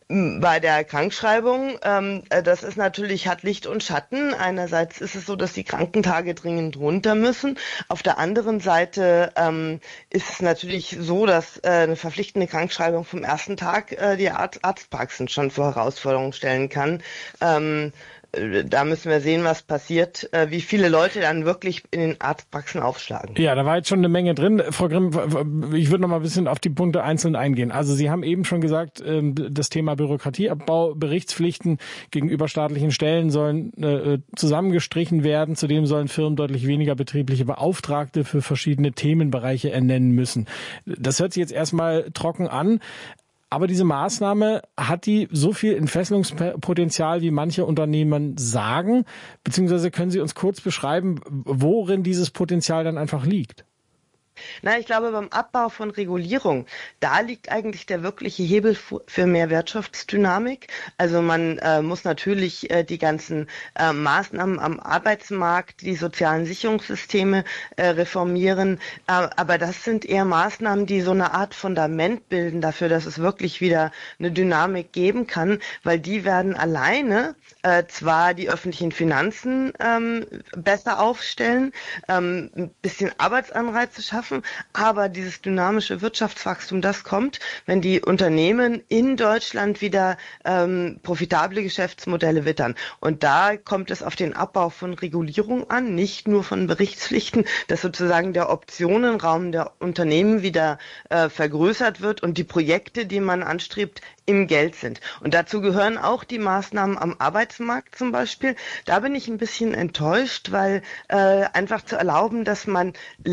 bei der Krankschreibung, ähm, das ist natürlich, hat Licht und Schatten. Einerseits ist es so, dass die Krankentage dringend runter müssen. Auf der anderen Seite ähm, ist es natürlich so, dass äh, eine verpflichtende Krankschreibung vom ersten Tag äh, die Arzt Arztpraxen schon vor Herausforderungen stellen kann. Ähm, Da müssen wir sehen, was passiert, wie viele Leute dann wirklich in den Arztpraxen aufschlagen. Ja, da war jetzt schon eine Menge drin. Frau Grimm, ich würde noch mal ein bisschen auf die Punkte einzeln eingehen. Also Sie haben eben schon gesagt, das Thema Bürokratieabbau, Berichtspflichten gegenüber staatlichen Stellen sollen zusammengestrichen werden. Zudem sollen Firmen deutlich weniger betriebliche Beauftragte für verschiedene Themenbereiche ernennen müssen. Das hört sich jetzt erstmal trocken an. Aber diese Maßnahme, hat die so viel Entfesselungspotenzial, wie manche Unternehmen sagen? Beziehungsweise können Sie uns kurz beschreiben, worin dieses Potenzial dann einfach liegt? Na, ich glaube, beim Abbau von Regulierung, da liegt eigentlich der wirkliche Hebel für mehr Wirtschaftsdynamik. Also man äh, muss natürlich äh, die ganzen äh, Maßnahmen am Arbeitsmarkt, die sozialen Sicherungssysteme äh, reformieren. Äh, aber das sind eher Maßnahmen, die so eine Art Fundament bilden dafür, dass es wirklich wieder eine Dynamik geben kann, weil die werden alleine äh, zwar die öffentlichen Finanzen ähm, besser aufstellen, ähm, ein bisschen Arbeitsanreize schaffen, aber dieses dynamische Wirtschaftswachstum, das kommt, wenn die Unternehmen in Deutschland wieder ähm, profitable Geschäftsmodelle wittern. Und da kommt es auf den Abbau von Regulierung an, nicht nur von Berichtspflichten, dass sozusagen der Optionenraum der Unternehmen wieder äh, vergrößert wird und die Projekte, die man anstrebt, im Geld sind. Und dazu gehören auch die Maßnahmen am Arbeitsmarkt zum Beispiel. Da bin ich ein bisschen enttäuscht, weil äh, einfach zu erlauben, dass man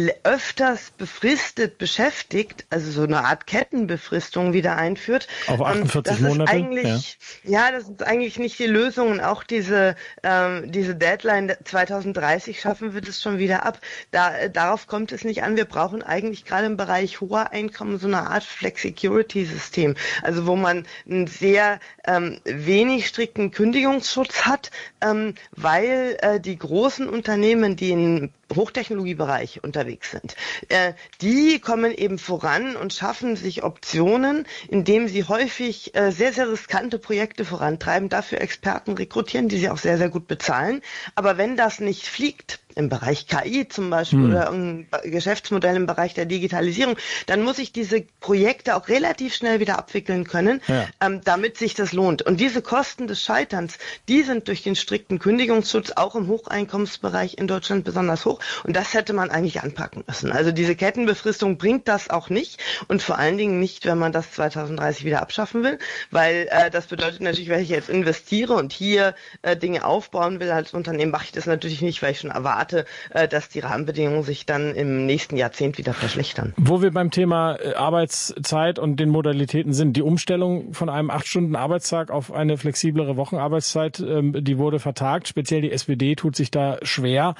öfters befristet beschäftigt, also so eine Art Kettenbefristung wieder einführt. Auf achtundvierzig das Monate? Ist eigentlich, ja. ja, das ist eigentlich nicht die Lösung. Und auch diese, ähm, diese Deadline zwanzig dreißig schaffen wir das schon wieder ab. Da, äh, darauf kommt es nicht an. Wir brauchen eigentlich gerade im Bereich hoher Einkommen so eine Art Flex-Security-System. Also wo man einen sehr ähm, wenig strikten Kündigungsschutz hat, ähm, weil äh, die großen Unternehmen, die in Hochtechnologiebereich unterwegs sind, äh, die kommen eben voran und schaffen sich Optionen, indem sie häufig äh, sehr, sehr riskante Projekte vorantreiben, dafür Experten rekrutieren, die sie auch sehr, sehr gut bezahlen. Aber wenn das nicht fliegt, im Bereich K I zum Beispiel hm. oder ein Geschäftsmodell im Bereich der Digitalisierung, dann muss ich diese Projekte auch relativ schnell wieder abwickeln können, ja. ähm, damit sich das lohnt. Und diese Kosten des Scheiterns, die sind durch den strikten Kündigungsschutz auch im Hocheinkommensbereich in Deutschland besonders hoch. Und das hätte man eigentlich anpacken müssen. Also diese Kettenbefristung bringt das auch nicht und vor allen Dingen nicht, wenn man das zwanzig dreißig wieder abschaffen will, weil äh, das bedeutet natürlich, wenn ich jetzt investiere und hier äh, Dinge aufbauen will als Unternehmen, mache ich das natürlich nicht, weil ich schon erwarte, dass die Rahmenbedingungen sich dann im nächsten Jahrzehnt wieder verschlechtern. Wo wir beim Thema Arbeitszeit und den Modalitäten sind, die Umstellung von einem acht Stunden Arbeitstag auf eine flexiblere Wochenarbeitszeit, die wurde vertagt. Speziell die S P D tut sich da schwer,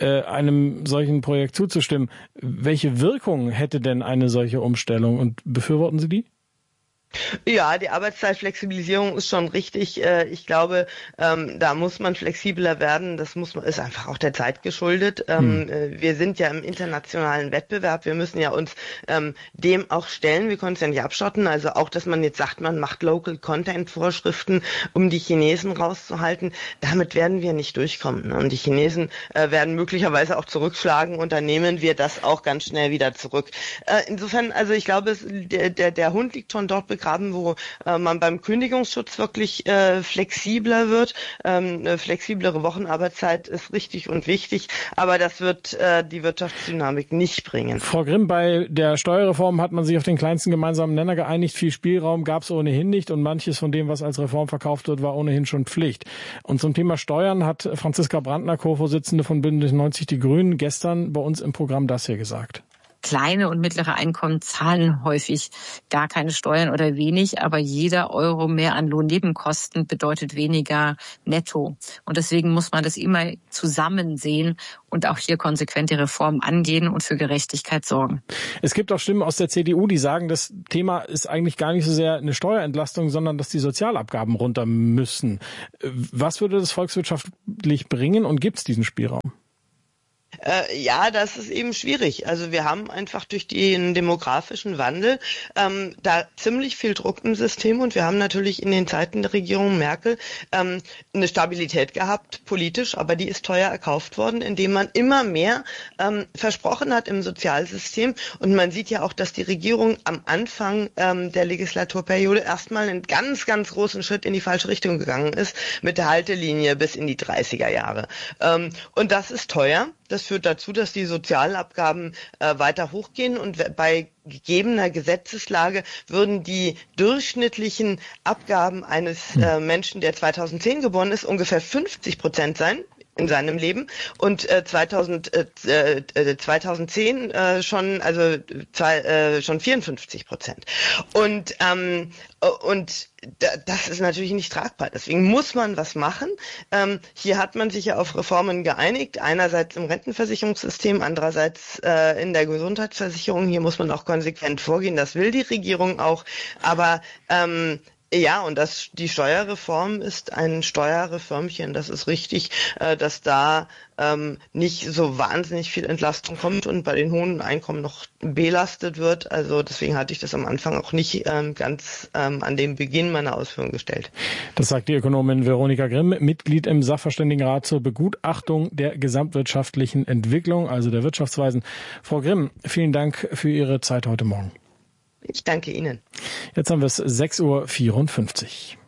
einem solchen Projekt zuzustimmen. Welche Wirkung hätte denn eine solche Umstellung und befürworten Sie die? Ja, die Arbeitszeitflexibilisierung ist schon richtig. Ich glaube, da muss man flexibler werden. Das muss man, ist einfach auch der Zeit geschuldet. Hm. Wir sind ja im internationalen Wettbewerb. Wir müssen ja uns dem auch stellen. Wir können es ja nicht abschotten. Also auch, dass man jetzt sagt, man macht Local Content Vorschriften, um die Chinesen rauszuhalten. Damit werden wir nicht durchkommen. Und die Chinesen werden möglicherweise auch zurückschlagen und dann nehmen wir das auch ganz schnell wieder zurück. Insofern, also ich glaube, der, der, der Hund liegt schon dort begraben, wo äh, man beim Kündigungsschutz wirklich äh, flexibler wird. Ähm, eine flexiblere Wochenarbeitszeit ist richtig und wichtig, aber das wird äh, die Wirtschaftsdynamik nicht bringen. Frau Grimm, bei der Steuerreform hat man sich auf den kleinsten gemeinsamen Nenner geeinigt. Viel Spielraum gab es ohnehin nicht und manches von dem, was als Reform verkauft wird, war ohnehin schon Pflicht. Und zum Thema Steuern hat Franziska Brandner, Co-Vorsitzende von Bündnis neunzig Die Grünen, gestern bei uns im Programm das hier gesagt. Kleine und mittlere Einkommen zahlen häufig gar keine Steuern oder wenig, aber jeder Euro mehr an Lohnnebenkosten bedeutet weniger netto. Und deswegen muss man das immer zusammen sehen und auch hier konsequent die Reformen angehen und für Gerechtigkeit sorgen. Es gibt auch Stimmen aus der C D U, die sagen, das Thema ist eigentlich gar nicht so sehr eine Steuerentlastung, sondern dass die Sozialabgaben runter müssen. Was würde das volkswirtschaftlich bringen und gibt es diesen Spielraum? Äh, ja, das ist eben schwierig. Also wir haben einfach durch den demografischen Wandel ähm, da ziemlich viel Druck im System und wir haben natürlich in den Zeiten der Regierung Merkel ähm, eine Stabilität gehabt, politisch, aber die ist teuer erkauft worden, indem man immer mehr ähm, versprochen hat im Sozialsystem. Und man sieht ja auch, dass die Regierung am Anfang ähm, der Legislaturperiode erstmal einen ganz, ganz großen Schritt in die falsche Richtung gegangen ist, mit der Haltelinie bis in die dreißiger Jahre. Ähm, und das ist teuer. Das führt dazu, dass die Sozialabgaben äh, weiter hochgehen und bei gegebener Gesetzeslage würden die durchschnittlichen Abgaben eines äh, Menschen, der zweitausendzehn geboren ist, ungefähr fünfzig Prozent sein in seinem Leben und äh, zweitausend, äh, äh, zweitausendzehn äh, schon also zwei, äh, schon vierundfünfzig Prozent und ähm, und das ist natürlich nicht tragbar. Deswegen muss man was machen. Ähm, hier hat man sich ja auf Reformen geeinigt. Einerseits im Rentenversicherungssystem, andererseits äh, in der Gesundheitsversicherung. Hier muss man auch konsequent vorgehen. Das will die Regierung auch. Aber ähm, ja, und das, die Steuerreform ist ein Steuerreformchen. Das ist richtig, äh, dass da ähm, nicht so wahnsinnig viel Entlastung kommt und bei den hohen Einkommen noch belastet wird. Also deswegen hatte ich das am Anfang auch nicht ähm, ganz ähm, an den Beginn meiner Ausführungen gestellt. Das sagt die Ökonomin Veronika Grimm, Mitglied im Sachverständigenrat zur Begutachtung der gesamtwirtschaftlichen Entwicklung, also der Wirtschaftsweisen. Frau Grimm, vielen Dank für Ihre Zeit heute Morgen. Ich danke Ihnen. Jetzt haben wir es sechs Uhr vierundfünfzig.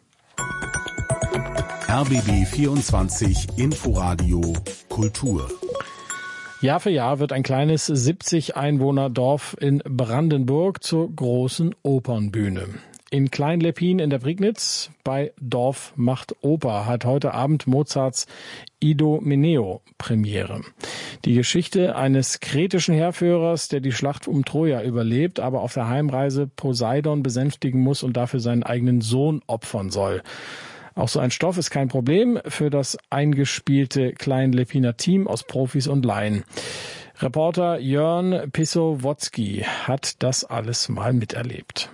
R B B vierundzwanzig Inforadio Kultur. Jahr für Jahr wird ein kleines siebzig Einwohner-Dorf in Brandenburg zur großen Opernbühne. In Klein-Leppin in der Prignitz bei Dorf macht Oper hat heute Abend Mozarts Idomeneo Premiere. Die Geschichte eines kretischen Heerführers, der die Schlacht um Troja überlebt, aber auf der Heimreise Poseidon besänftigen muss und dafür seinen eigenen Sohn opfern soll. Auch so ein Stoff ist kein Problem für das eingespielte Klein-Leppiner Team aus Profis und Laien. Reporter Jörn Pissowotzki hat das alles mal miterlebt.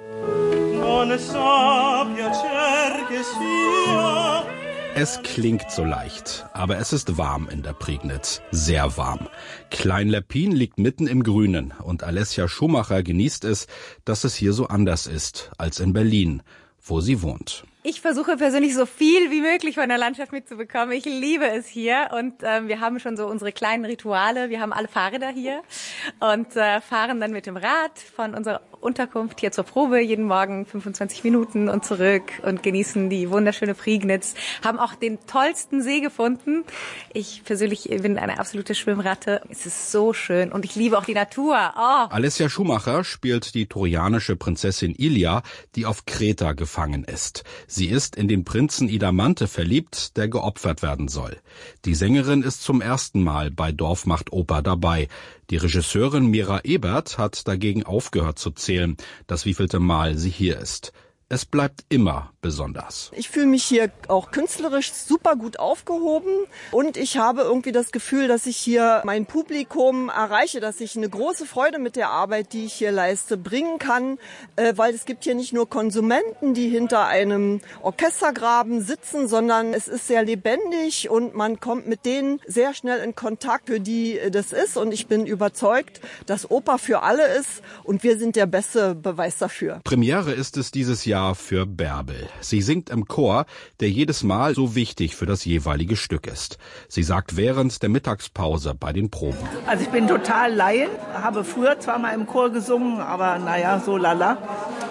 Es klingt so leicht, aber es ist warm in der Prignitz, sehr warm. Klein-Leppin liegt mitten im Grünen und Alessia Schumacher genießt es, dass es hier so anders ist als in Berlin, wo sie wohnt. Ich versuche persönlich so viel wie möglich von der Landschaft mitzubekommen. Ich liebe es hier und ähm, wir haben schon so unsere kleinen Rituale. Wir haben alle Fahrräder hier und äh, fahren dann mit dem Rad von unserer Unterkunft hier zur Probe jeden Morgen fünfundzwanzig Minuten und zurück und genießen die wunderschöne Prignitz. Haben auch den tollsten See gefunden. Ich persönlich bin eine absolute Schwimmratte. Es ist so schön und ich liebe auch die Natur. Oh. Alessia Schumacher spielt die trojanische Prinzessin Ilia, die auf Kreta gefangen ist. Sie ist in den Prinzen Idamante verliebt, der geopfert werden soll. Die Sängerin ist zum ersten Mal bei Dorf macht Oper dabei. Die Regisseurin Mira Ebert hat dagegen aufgehört zu zählen, das wievielte Mal sie hier ist. Es bleibt immer besonders. Ich fühle mich hier auch künstlerisch super gut aufgehoben und ich habe irgendwie das Gefühl, dass ich hier mein Publikum erreiche, dass ich eine große Freude mit der Arbeit, die ich hier leiste, bringen kann, weil es gibt hier nicht nur Konsumenten, die hinter einem Orchestergraben sitzen, sondern es ist sehr lebendig und man kommt mit denen sehr schnell in Kontakt, für die das ist, und ich bin überzeugt, dass Oper für alle ist und wir sind der beste Beweis dafür. Premiere ist es dieses Jahr für Bärbel. Sie singt im Chor, der jedes Mal so wichtig für das jeweilige Stück ist. Sie sagt während der Mittagspause bei den Proben: Also ich bin total Laien, habe früher zwar mal im Chor gesungen, aber naja, so lala.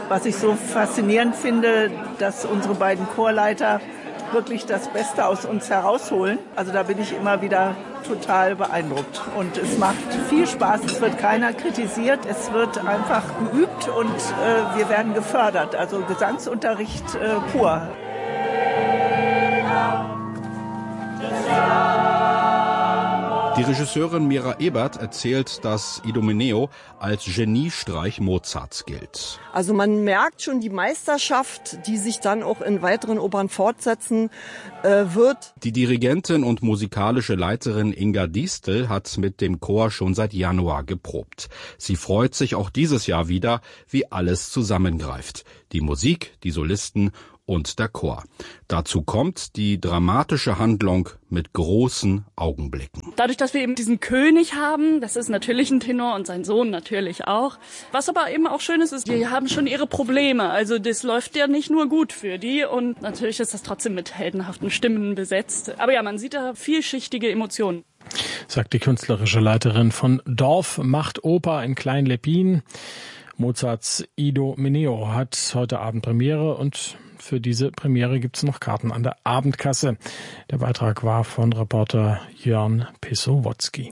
Was ich so faszinierend finde, dass unsere beiden Chorleiter wirklich das Beste aus uns herausholen. Also da bin ich immer wieder total beeindruckt. Und es macht viel Spaß, es wird keiner kritisiert, es wird einfach geübt und äh, wir werden gefördert. Also Gesangsunterricht äh, pur. Die Regisseurin Mira Ebert erzählt, dass Idomeneo als Geniestreich Mozarts gilt. Also man merkt schon die Meisterschaft, die sich dann auch in weiteren Opern fortsetzen äh, wird. Die Dirigentin und musikalische Leiterin Inga Diestel hat mit dem Chor schon seit Januar geprobt. Sie freut sich auch dieses Jahr wieder, wie alles zusammengreift. Die Musik, die Solisten und der Chor. Dazu kommt die dramatische Handlung mit großen Augenblicken. Dadurch, dass wir eben diesen König haben, das ist natürlich ein Tenor und sein Sohn natürlich auch. Was aber eben auch schön ist, ist, die haben schon ihre Probleme. Also das läuft ja nicht nur gut für die und natürlich ist das trotzdem mit heldenhaften Stimmen besetzt. Aber ja, man sieht da vielschichtige Emotionen. Sagt die künstlerische Leiterin von Dorf macht Oper in Klein-Leppin. Mozarts Idomeneo hat heute Abend Premiere und für diese Premiere gibt es noch Karten an der Abendkasse. Der Beitrag war von Reporter Jörn Pesowotzki.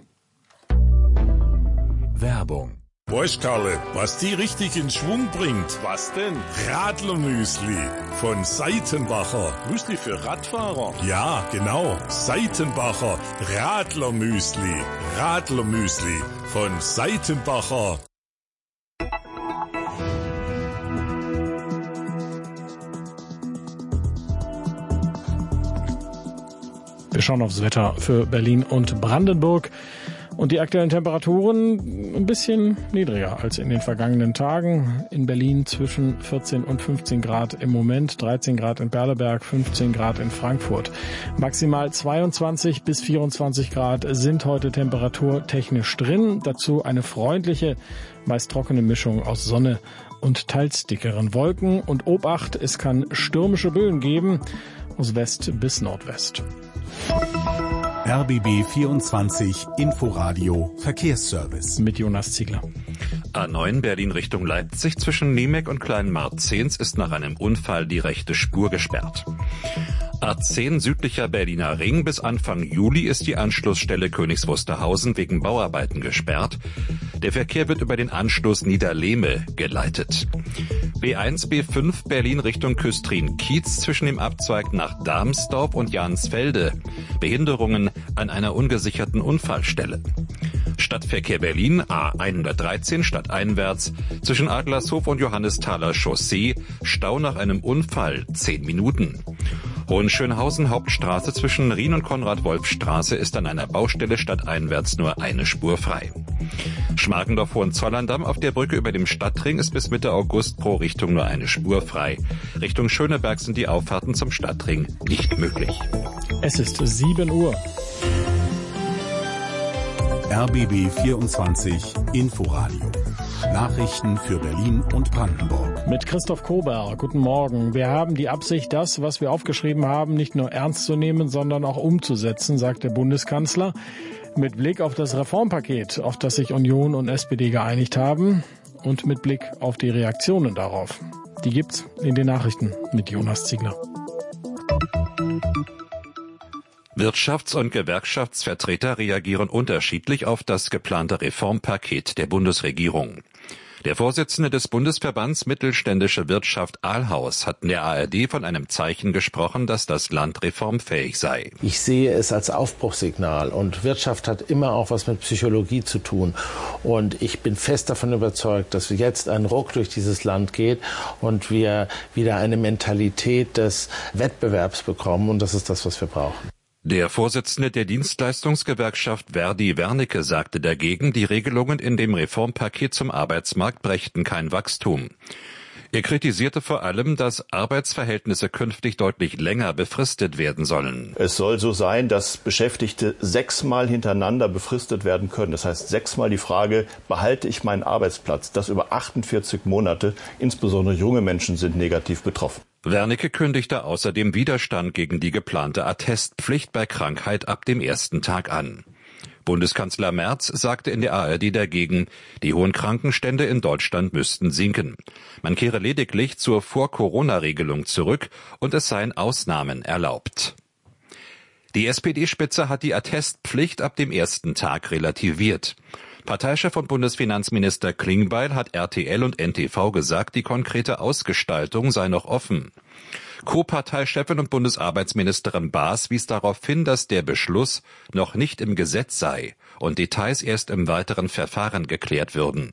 Werbung. Weißt Karle, was die richtig in Schwung bringt? Was denn? Radlermüsli von Seitenbacher. Müsli für Radfahrer? Ja, genau. Seitenbacher Radlermüsli. Radlermüsli von Seitenbacher. Wir schauen aufs Wetter für Berlin und Brandenburg. Und die aktuellen Temperaturen ein bisschen niedriger als in den vergangenen Tagen. In Berlin zwischen vierzehn und fünfzehn Grad im Moment, dreizehn Grad in Berleberg, fünfzehn Grad in Frankfurt. Maximal zweiundzwanzig bis vierundzwanzig Grad sind heute temperaturtechnisch drin. Dazu eine freundliche, meist trockene Mischung aus Sonne und teils dickeren Wolken. Und Obacht, es kann stürmische Böen geben, aus West bis Nordwest. R B B vierundzwanzig Inforadio Verkehrsservice. Mit Jonas Ziegler. A neun Berlin Richtung Leipzig zwischen Niemek und Kleinmarzens ist nach einem Unfall die rechte Spur gesperrt. A zehn südlicher Berliner Ring bis Anfang Juli ist die Anschlussstelle Königs Wusterhausen wegen Bauarbeiten gesperrt. Der Verkehr wird über den Anschluss Niederlehme geleitet. B eins B fünf Berlin Richtung Küstrin-Kiez zwischen dem Abzweig nach Darmstorf und Jansfelde. Behinderungen an einer ungesicherten Unfallstelle. Stadtverkehr Berlin A hundertdreizehn stadteinwärts zwischen Adlershof und Johannesthaler Chaussee. Stau nach einem Unfall zehn Minuten. Hohenschönhausen Hauptstraße zwischen Rien und Konrad-Wolf-Straße ist an einer Baustelle stadteinwärts nur eine Spur frei. Schmargendorf-Hohenzollern-Damm auf der Brücke über dem Stadtring ist bis Mitte August pro Richtung nur eine Spur frei. Richtung Schöneberg sind die Auffahrten zum Stadtring nicht möglich. Es ist sieben Uhr. R B B vierundzwanzig Inforadio. Nachrichten für Berlin und Brandenburg. Mit Christoph Kober. Guten Morgen. Wir haben die Absicht, das, was wir aufgeschrieben haben, nicht nur ernst zu nehmen, sondern auch umzusetzen, sagt der Bundeskanzler. Mit Blick auf das Reformpaket, auf das sich Union und S P D geeinigt haben und mit Blick auf die Reaktionen darauf. Die gibt's in den Nachrichten mit Jonas Ziegler. Wirtschafts- und Gewerkschaftsvertreter reagieren unterschiedlich auf das geplante Reformpaket der Bundesregierung. Der Vorsitzende des Bundesverbands Mittelständische Wirtschaft Ahlhaus hat in der A R D von einem Zeichen gesprochen, dass das Land reformfähig sei. Ich sehe es als Aufbruchssignal und Wirtschaft hat immer auch was mit Psychologie zu tun. Und ich bin fest davon überzeugt, dass jetzt ein Ruck durch dieses Land geht und wir wieder eine Mentalität des Wettbewerbs bekommen und das ist das, was wir brauchen. Der Vorsitzende der Dienstleistungsgewerkschaft Verdi Wernicke sagte dagegen, die Regelungen in dem Reformpaket zum Arbeitsmarkt brächten kein Wachstum. Er kritisierte vor allem, dass Arbeitsverhältnisse künftig deutlich länger befristet werden sollen. Es soll so sein, dass Beschäftigte sechsmal hintereinander befristet werden können. Das heißt sechsmal die Frage, behalte ich meinen Arbeitsplatz? Das über achtundvierzig Monate. Insbesondere junge Menschen sind negativ betroffen. Wernicke kündigte außerdem Widerstand gegen die geplante Attestpflicht bei Krankheit ab dem ersten Tag an. Bundeskanzler Merz sagte in der A R D dagegen, die hohen Krankenstände in Deutschland müssten sinken. Man kehre lediglich zur Vor-Corona-Regelung zurück und es seien Ausnahmen erlaubt. Die S P D-Spitze hat die Attestpflicht ab dem ersten Tag relativiert. Parteichef und Bundesfinanzminister Klingbeil hat R T L und N T V gesagt, die konkrete Ausgestaltung sei noch offen. Co-Parteichefin und Bundesarbeitsministerin Baas wies darauf hin, dass der Beschluss noch nicht im Gesetz sei und Details erst im weiteren Verfahren geklärt würden.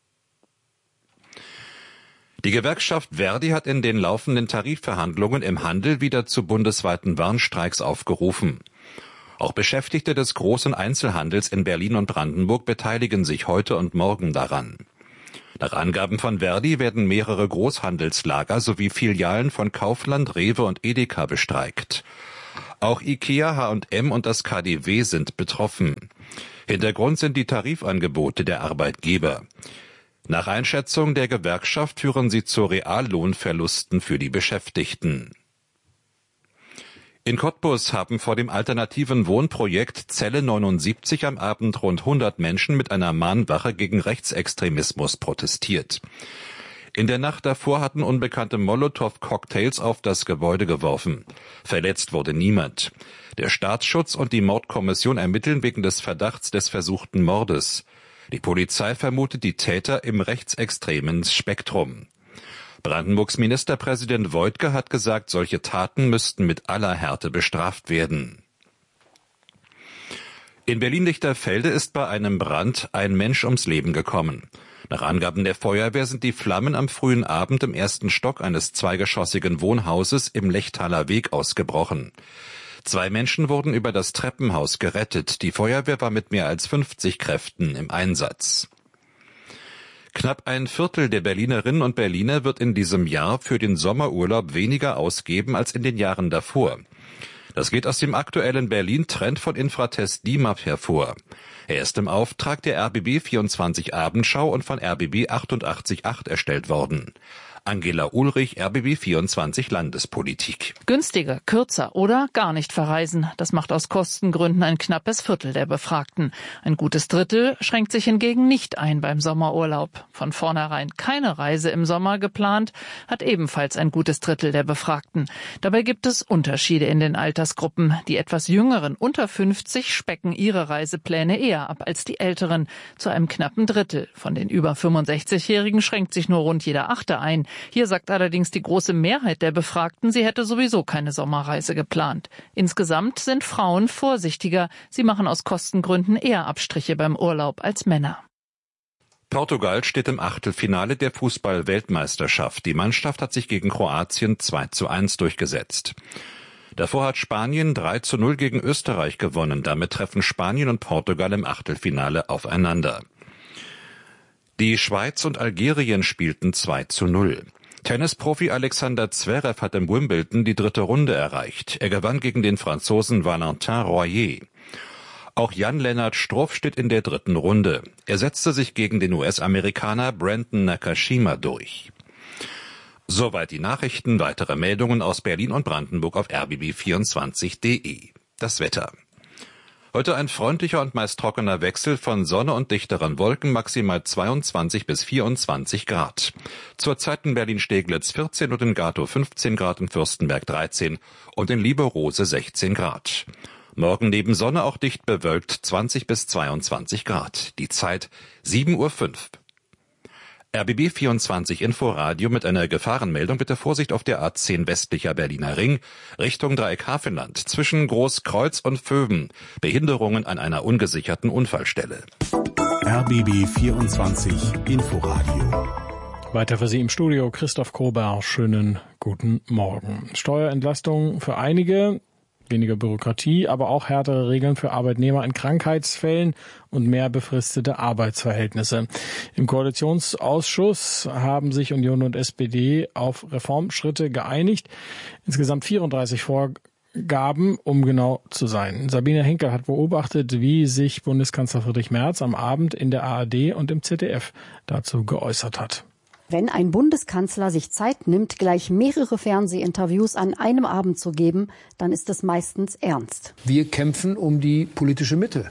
Die Gewerkschaft Verdi hat in den laufenden Tarifverhandlungen im Handel wieder zu bundesweiten Warnstreiks aufgerufen. Auch Beschäftigte des großen Einzelhandels in Berlin und Brandenburg beteiligen sich heute und morgen daran. Nach Angaben von Verdi werden mehrere Großhandelslager sowie Filialen von Kaufland, Rewe und Edeka bestreikt. Auch Ikea, H und M und das K D W sind betroffen. Hintergrund sind die Tarifangebote der Arbeitgeber. Nach Einschätzung der Gewerkschaft führen sie zu Reallohnverlusten für die Beschäftigten. In Cottbus haben vor dem alternativen Wohnprojekt Zelle neunundsiebzig am Abend rund hundert Menschen mit einer Mahnwache gegen Rechtsextremismus protestiert. In der Nacht davor hatten Unbekannte Molotow-Cocktails auf das Gebäude geworfen. Verletzt wurde niemand. Der Staatsschutz und die Mordkommission ermitteln wegen des Verdachts des versuchten Mordes. Die Polizei vermutet die Täter im rechtsextremen Spektrum. Brandenburgs Ministerpräsident Woidke hat gesagt, solche Taten müssten mit aller Härte bestraft werden. In Berlin-Lichterfelde ist bei einem Brand ein Mensch ums Leben gekommen. Nach Angaben der Feuerwehr sind die Flammen am frühen Abend im ersten Stock eines zweigeschossigen Wohnhauses im Lechtaler Weg ausgebrochen. Zwei Menschen wurden über das Treppenhaus gerettet. Die Feuerwehr war mit mehr als fünfzig Kräften im Einsatz. Knapp ein Viertel der Berlinerinnen und Berliner wird in diesem Jahr für den Sommerurlaub weniger ausgeben als in den Jahren davor. Das geht aus dem aktuellen Berlin-Trend von Infratest D I M A P hervor. Er ist im Auftrag der R B B vierundzwanzig Abendschau und von R B B achtundachtzig Komma acht erstellt worden. Angela Ulrich, R B B vierundzwanzig Landespolitik. Günstiger, kürzer oder gar nicht verreisen. Das macht aus Kostengründen ein knappes Viertel der Befragten. Ein gutes Drittel schränkt sich hingegen nicht ein beim Sommerurlaub. Von vornherein keine Reise im Sommer geplant, hat ebenfalls ein gutes Drittel der Befragten. Dabei gibt es Unterschiede in den Altersgruppen. Die etwas jüngeren unter fünfzig specken ihre Reisepläne eher ab als die älteren, zu einem knappen Drittel. Von den über fünfundsechzigjährigen schränkt sich nur rund jeder Achte ein. Hier sagt allerdings die große Mehrheit der Befragten, sie hätte sowieso keine Sommerreise geplant. Insgesamt sind Frauen vorsichtiger. Sie machen aus Kostengründen eher Abstriche beim Urlaub als Männer. Portugal steht im Achtelfinale der Fußball-Weltmeisterschaft. Die Mannschaft hat sich gegen Kroatien zwei zu eins durchgesetzt. Davor hat Spanien drei zu null gegen Österreich gewonnen. Damit treffen Spanien und Portugal im Achtelfinale aufeinander. Die Schweiz und Algerien spielten zwei zu null. Tennisprofi Alexander Zverev hat im Wimbledon die dritte Runde erreicht. Er gewann gegen den Franzosen Valentin Royer. Auch Jan-Lennart Struff steht in der dritten Runde. Er setzte sich gegen den U S-Amerikaner Brandon Nakashima durch. Soweit die Nachrichten. Weitere Meldungen aus Berlin und Brandenburg auf r b b vierundzwanzig punkt de. Das Wetter. Heute ein freundlicher und meist trockener Wechsel von Sonne und dichteren Wolken, maximal zweiundzwanzig bis vierundzwanzig Grad. Zurzeit in Berlin-Steglitz vierzehn und in Gatow fünfzehn Grad, in Fürstenberg dreizehn und in Lieberose sechzehn Grad. Morgen neben Sonne auch dicht bewölkt zwanzig bis zweiundzwanzig Grad. Die Zeit sieben Uhr fünf. R B B vierundzwanzig Inforadio mit einer Gefahrenmeldung. Bitte Vorsicht auf der A zehn westlicher Berliner Ring Richtung Dreieck Hafenland zwischen Großkreuz und Vöben. Behinderungen an einer ungesicherten Unfallstelle. R B B vierundzwanzig Inforadio. Weiter für Sie im Studio Christoph Kober. Schönen guten Morgen. Steuerentlastung für einige, weniger Bürokratie, aber auch härtere Regeln für Arbeitnehmer in Krankheitsfällen und mehr befristete Arbeitsverhältnisse. Im Koalitionsausschuss haben sich Union und S P D auf Reformschritte geeinigt. Insgesamt vierunddreißig Vorgaben, um genau zu sein. Sabine Henkel hat beobachtet, wie sich Bundeskanzler Friedrich Merz am Abend in der A R D und im Z D F dazu geäußert hat. Wenn ein Bundeskanzler sich Zeit nimmt, gleich mehrere Fernsehinterviews an einem Abend zu geben, dann ist es meistens ernst. Wir kämpfen um die politische Mitte.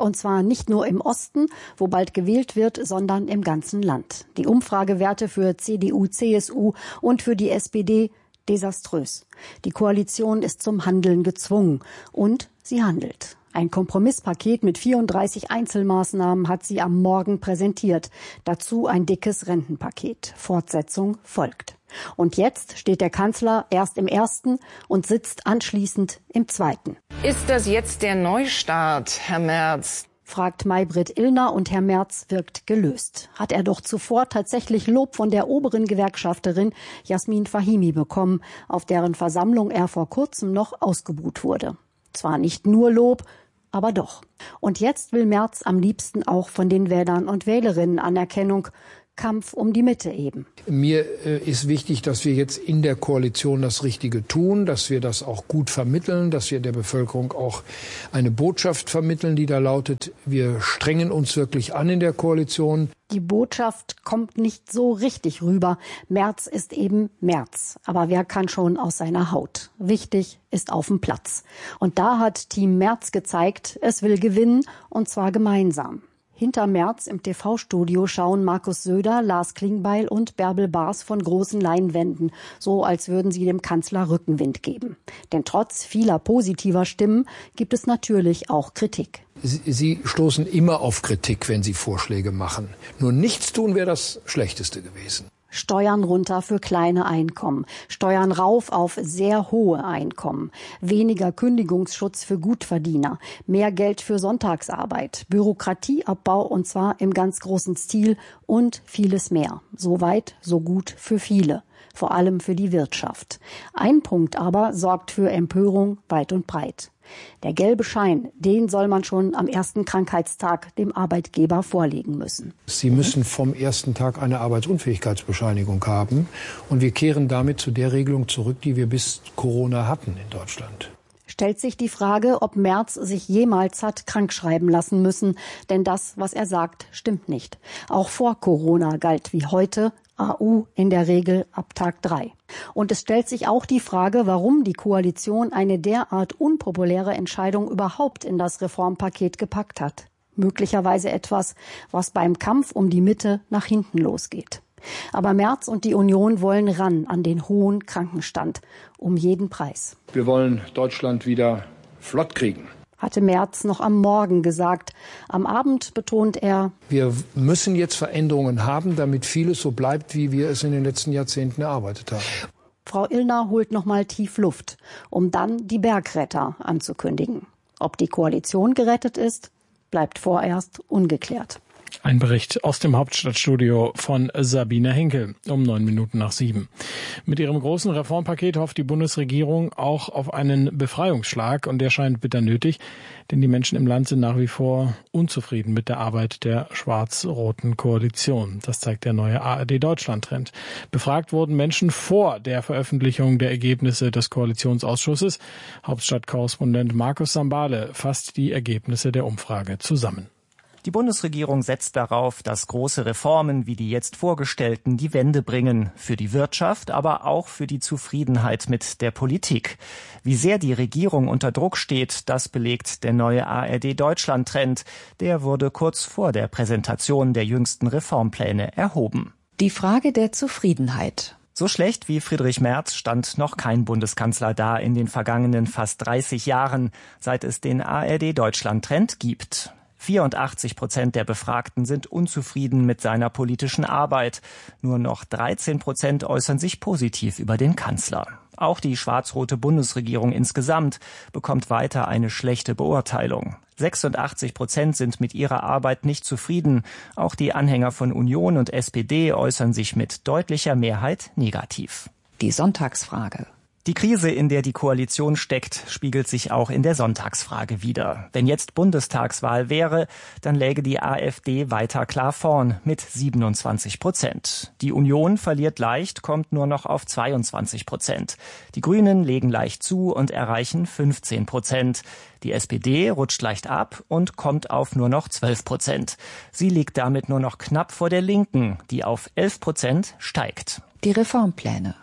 Und zwar nicht nur im Osten, wo bald gewählt wird, sondern im ganzen Land. Die Umfragewerte für C D U, C S U und für die S P D desaströs. Die Koalition ist zum Handeln gezwungen und sie handelt. Ein Kompromisspaket mit vierunddreißig Einzelmaßnahmen hat sie am Morgen präsentiert. Dazu ein dickes Rentenpaket. Fortsetzung folgt. Und jetzt steht der Kanzler erst im ersten und sitzt anschließend im zweiten. Ist das jetzt der Neustart, Herr Merz? Fragt Maybrit Illner und Herr Merz wirkt gelöst. Hat er doch zuvor tatsächlich Lob von der oberen Gewerkschafterin Jasmin Fahimi bekommen, auf deren Versammlung er vor kurzem noch ausgebuht wurde. Zwar nicht nur Lob, aber doch. Und jetzt will Merz am liebsten auch von den Wählern und Wählerinnen Anerkennung. Kampf um die Mitte eben. Mir äh, ist wichtig, dass wir jetzt in der Koalition das Richtige tun, dass wir das auch gut vermitteln, dass wir der Bevölkerung auch eine Botschaft vermitteln, die da lautet, wir strengen uns wirklich an in der Koalition. Die Botschaft kommt nicht so richtig rüber. Merz ist eben Merz. Aber wer kann schon aus seiner Haut? Wichtig ist auf dem Platz. Und da hat Team Merz gezeigt, es will gewinnen, und zwar gemeinsam. Hinter Merz im T V-Studio schauen Markus Söder, Lars Klingbeil und Bärbel Baas von großen Leinwänden, so als würden sie dem Kanzler Rückenwind geben. Denn trotz vieler positiver Stimmen gibt es natürlich auch Kritik. Sie, sie stoßen immer auf Kritik, wenn sie Vorschläge machen. Nur nichts tun wäre das Schlechteste gewesen. Steuern runter für kleine Einkommen, Steuern rauf auf sehr hohe Einkommen, weniger Kündigungsschutz für Gutverdiener, mehr Geld für Sonntagsarbeit, Bürokratieabbau und zwar im ganz großen Stil und vieles mehr. So weit, so gut für viele, vor allem für die Wirtschaft. Ein Punkt aber sorgt für Empörung weit und breit. Der gelbe Schein, den soll man schon am ersten Krankheitstag dem Arbeitgeber vorlegen müssen. Sie müssen vom ersten Tag eine Arbeitsunfähigkeitsbescheinigung haben. Und wir kehren damit zu der Regelung zurück, die wir bis Corona hatten in Deutschland. Stellt sich die Frage, ob Merz sich jemals hat krankschreiben lassen müssen. Denn das, was er sagt, stimmt nicht. Auch vor Corona galt wie heute A U in der Regel ab Tag drei. Und es stellt sich auch die Frage, warum die Koalition eine derart unpopuläre Entscheidung überhaupt in das Reformpaket gepackt hat. Möglicherweise etwas, was beim Kampf um die Mitte nach hinten losgeht. Aber Merz und die Union wollen ran an den hohen Krankenstand, um jeden Preis. Wir wollen Deutschland wieder flott kriegen, hatte Merz noch am Morgen gesagt. Am Abend betont er, wir müssen jetzt Veränderungen haben, damit vieles so bleibt, wie wir es in den letzten Jahrzehnten erarbeitet haben. Frau Illner holt noch mal tief Luft, um dann die Bergretter anzukündigen. Ob die Koalition gerettet ist, bleibt vorerst ungeklärt. Ein Bericht aus dem Hauptstadtstudio von Sabine Henkel um neun Minuten nach sieben. Mit ihrem großen Reformpaket hofft die Bundesregierung auch auf einen Befreiungsschlag, und der scheint bitter nötig, denn die Menschen im Land sind nach wie vor unzufrieden mit der Arbeit der schwarz-roten Koalition. Das zeigt der neue A R D-Deutschland-Trend. Befragt wurden Menschen vor der Veröffentlichung der Ergebnisse des Koalitionsausschusses. Hauptstadtkorrespondent Markus Sambale fasst die Ergebnisse der Umfrage zusammen. Die Bundesregierung setzt darauf, dass große Reformen wie die jetzt vorgestellten die Wende bringen. Für die Wirtschaft, aber auch für die Zufriedenheit mit der Politik. Wie sehr die Regierung unter Druck steht, das belegt der neue A R D-Deutschland-Trend. Der wurde kurz vor der Präsentation der jüngsten Reformpläne erhoben. Die Frage der Zufriedenheit. So schlecht wie Friedrich Merz stand noch kein Bundeskanzler da in den vergangenen fast dreißig Jahren, seit es den A R D-Deutschland-Trend gibt. vierundachtzig Prozent der Befragten sind unzufrieden mit seiner politischen Arbeit. Nur noch dreizehn Prozent äußern sich positiv über den Kanzler. Auch die schwarz-rote Bundesregierung insgesamt bekommt weiter eine schlechte Beurteilung. sechsundachtzig Prozent sind mit ihrer Arbeit nicht zufrieden. Auch die Anhänger von Union und S P D äußern sich mit deutlicher Mehrheit negativ. Die Sonntagsfrage. Die Krise, in der die Koalition steckt, spiegelt sich auch in der Sonntagsfrage wider. Wenn jetzt Bundestagswahl wäre, dann läge die AfD weiter klar vorn mit siebenundzwanzig Prozent. Die Union verliert leicht, kommt nur noch auf zweiundzwanzig Prozent. Die Grünen legen leicht zu und erreichen fünfzehn Prozent. Die S P D rutscht leicht ab und kommt auf nur noch zwölf Prozent. Sie liegt damit nur noch knapp vor der Linken, die auf elf Prozent steigt. Die Reformpläne.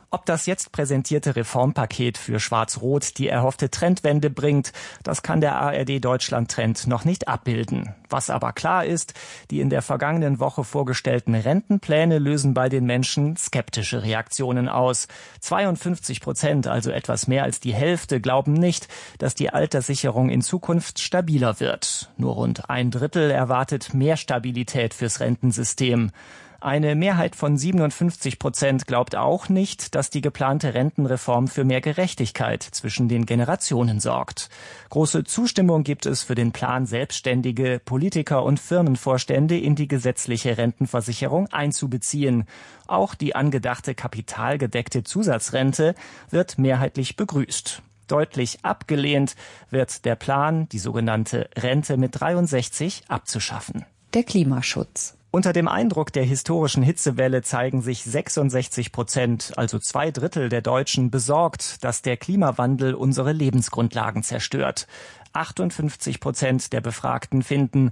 Ob das jetzt präsentierte Reformpaket für Schwarz-Rot die erhoffte Trendwende bringt, das kann der A R D Deutschland Trend noch nicht abbilden. Was aber klar ist, die in der vergangenen Woche vorgestellten Rentenpläne lösen bei den Menschen skeptische Reaktionen aus. zweiundfünfzig Prozent, also etwas mehr als die Hälfte, glauben nicht, dass die Alterssicherung in Zukunft stabiler wird. Nur rund ein Drittel erwartet mehr Stabilität fürs Rentensystem. Eine Mehrheit von siebenundfünfzig Prozent glaubt auch nicht, dass die geplante Rentenreform für mehr Gerechtigkeit zwischen den Generationen sorgt. Große Zustimmung gibt es für den Plan, Selbstständige, Politiker und Firmenvorstände in die gesetzliche Rentenversicherung einzubeziehen. Auch die angedachte kapitalgedeckte Zusatzrente wird mehrheitlich begrüßt. Deutlich abgelehnt wird der Plan, die sogenannte Rente mit dreiundsechzig abzuschaffen. Der Klimaschutz. Unter dem Eindruck der historischen Hitzewelle zeigen sich sechsundsechzig Prozent, also zwei Drittel der Deutschen, besorgt, dass der Klimawandel unsere Lebensgrundlagen zerstört. achtundfünfzig Prozent der Befragten finden,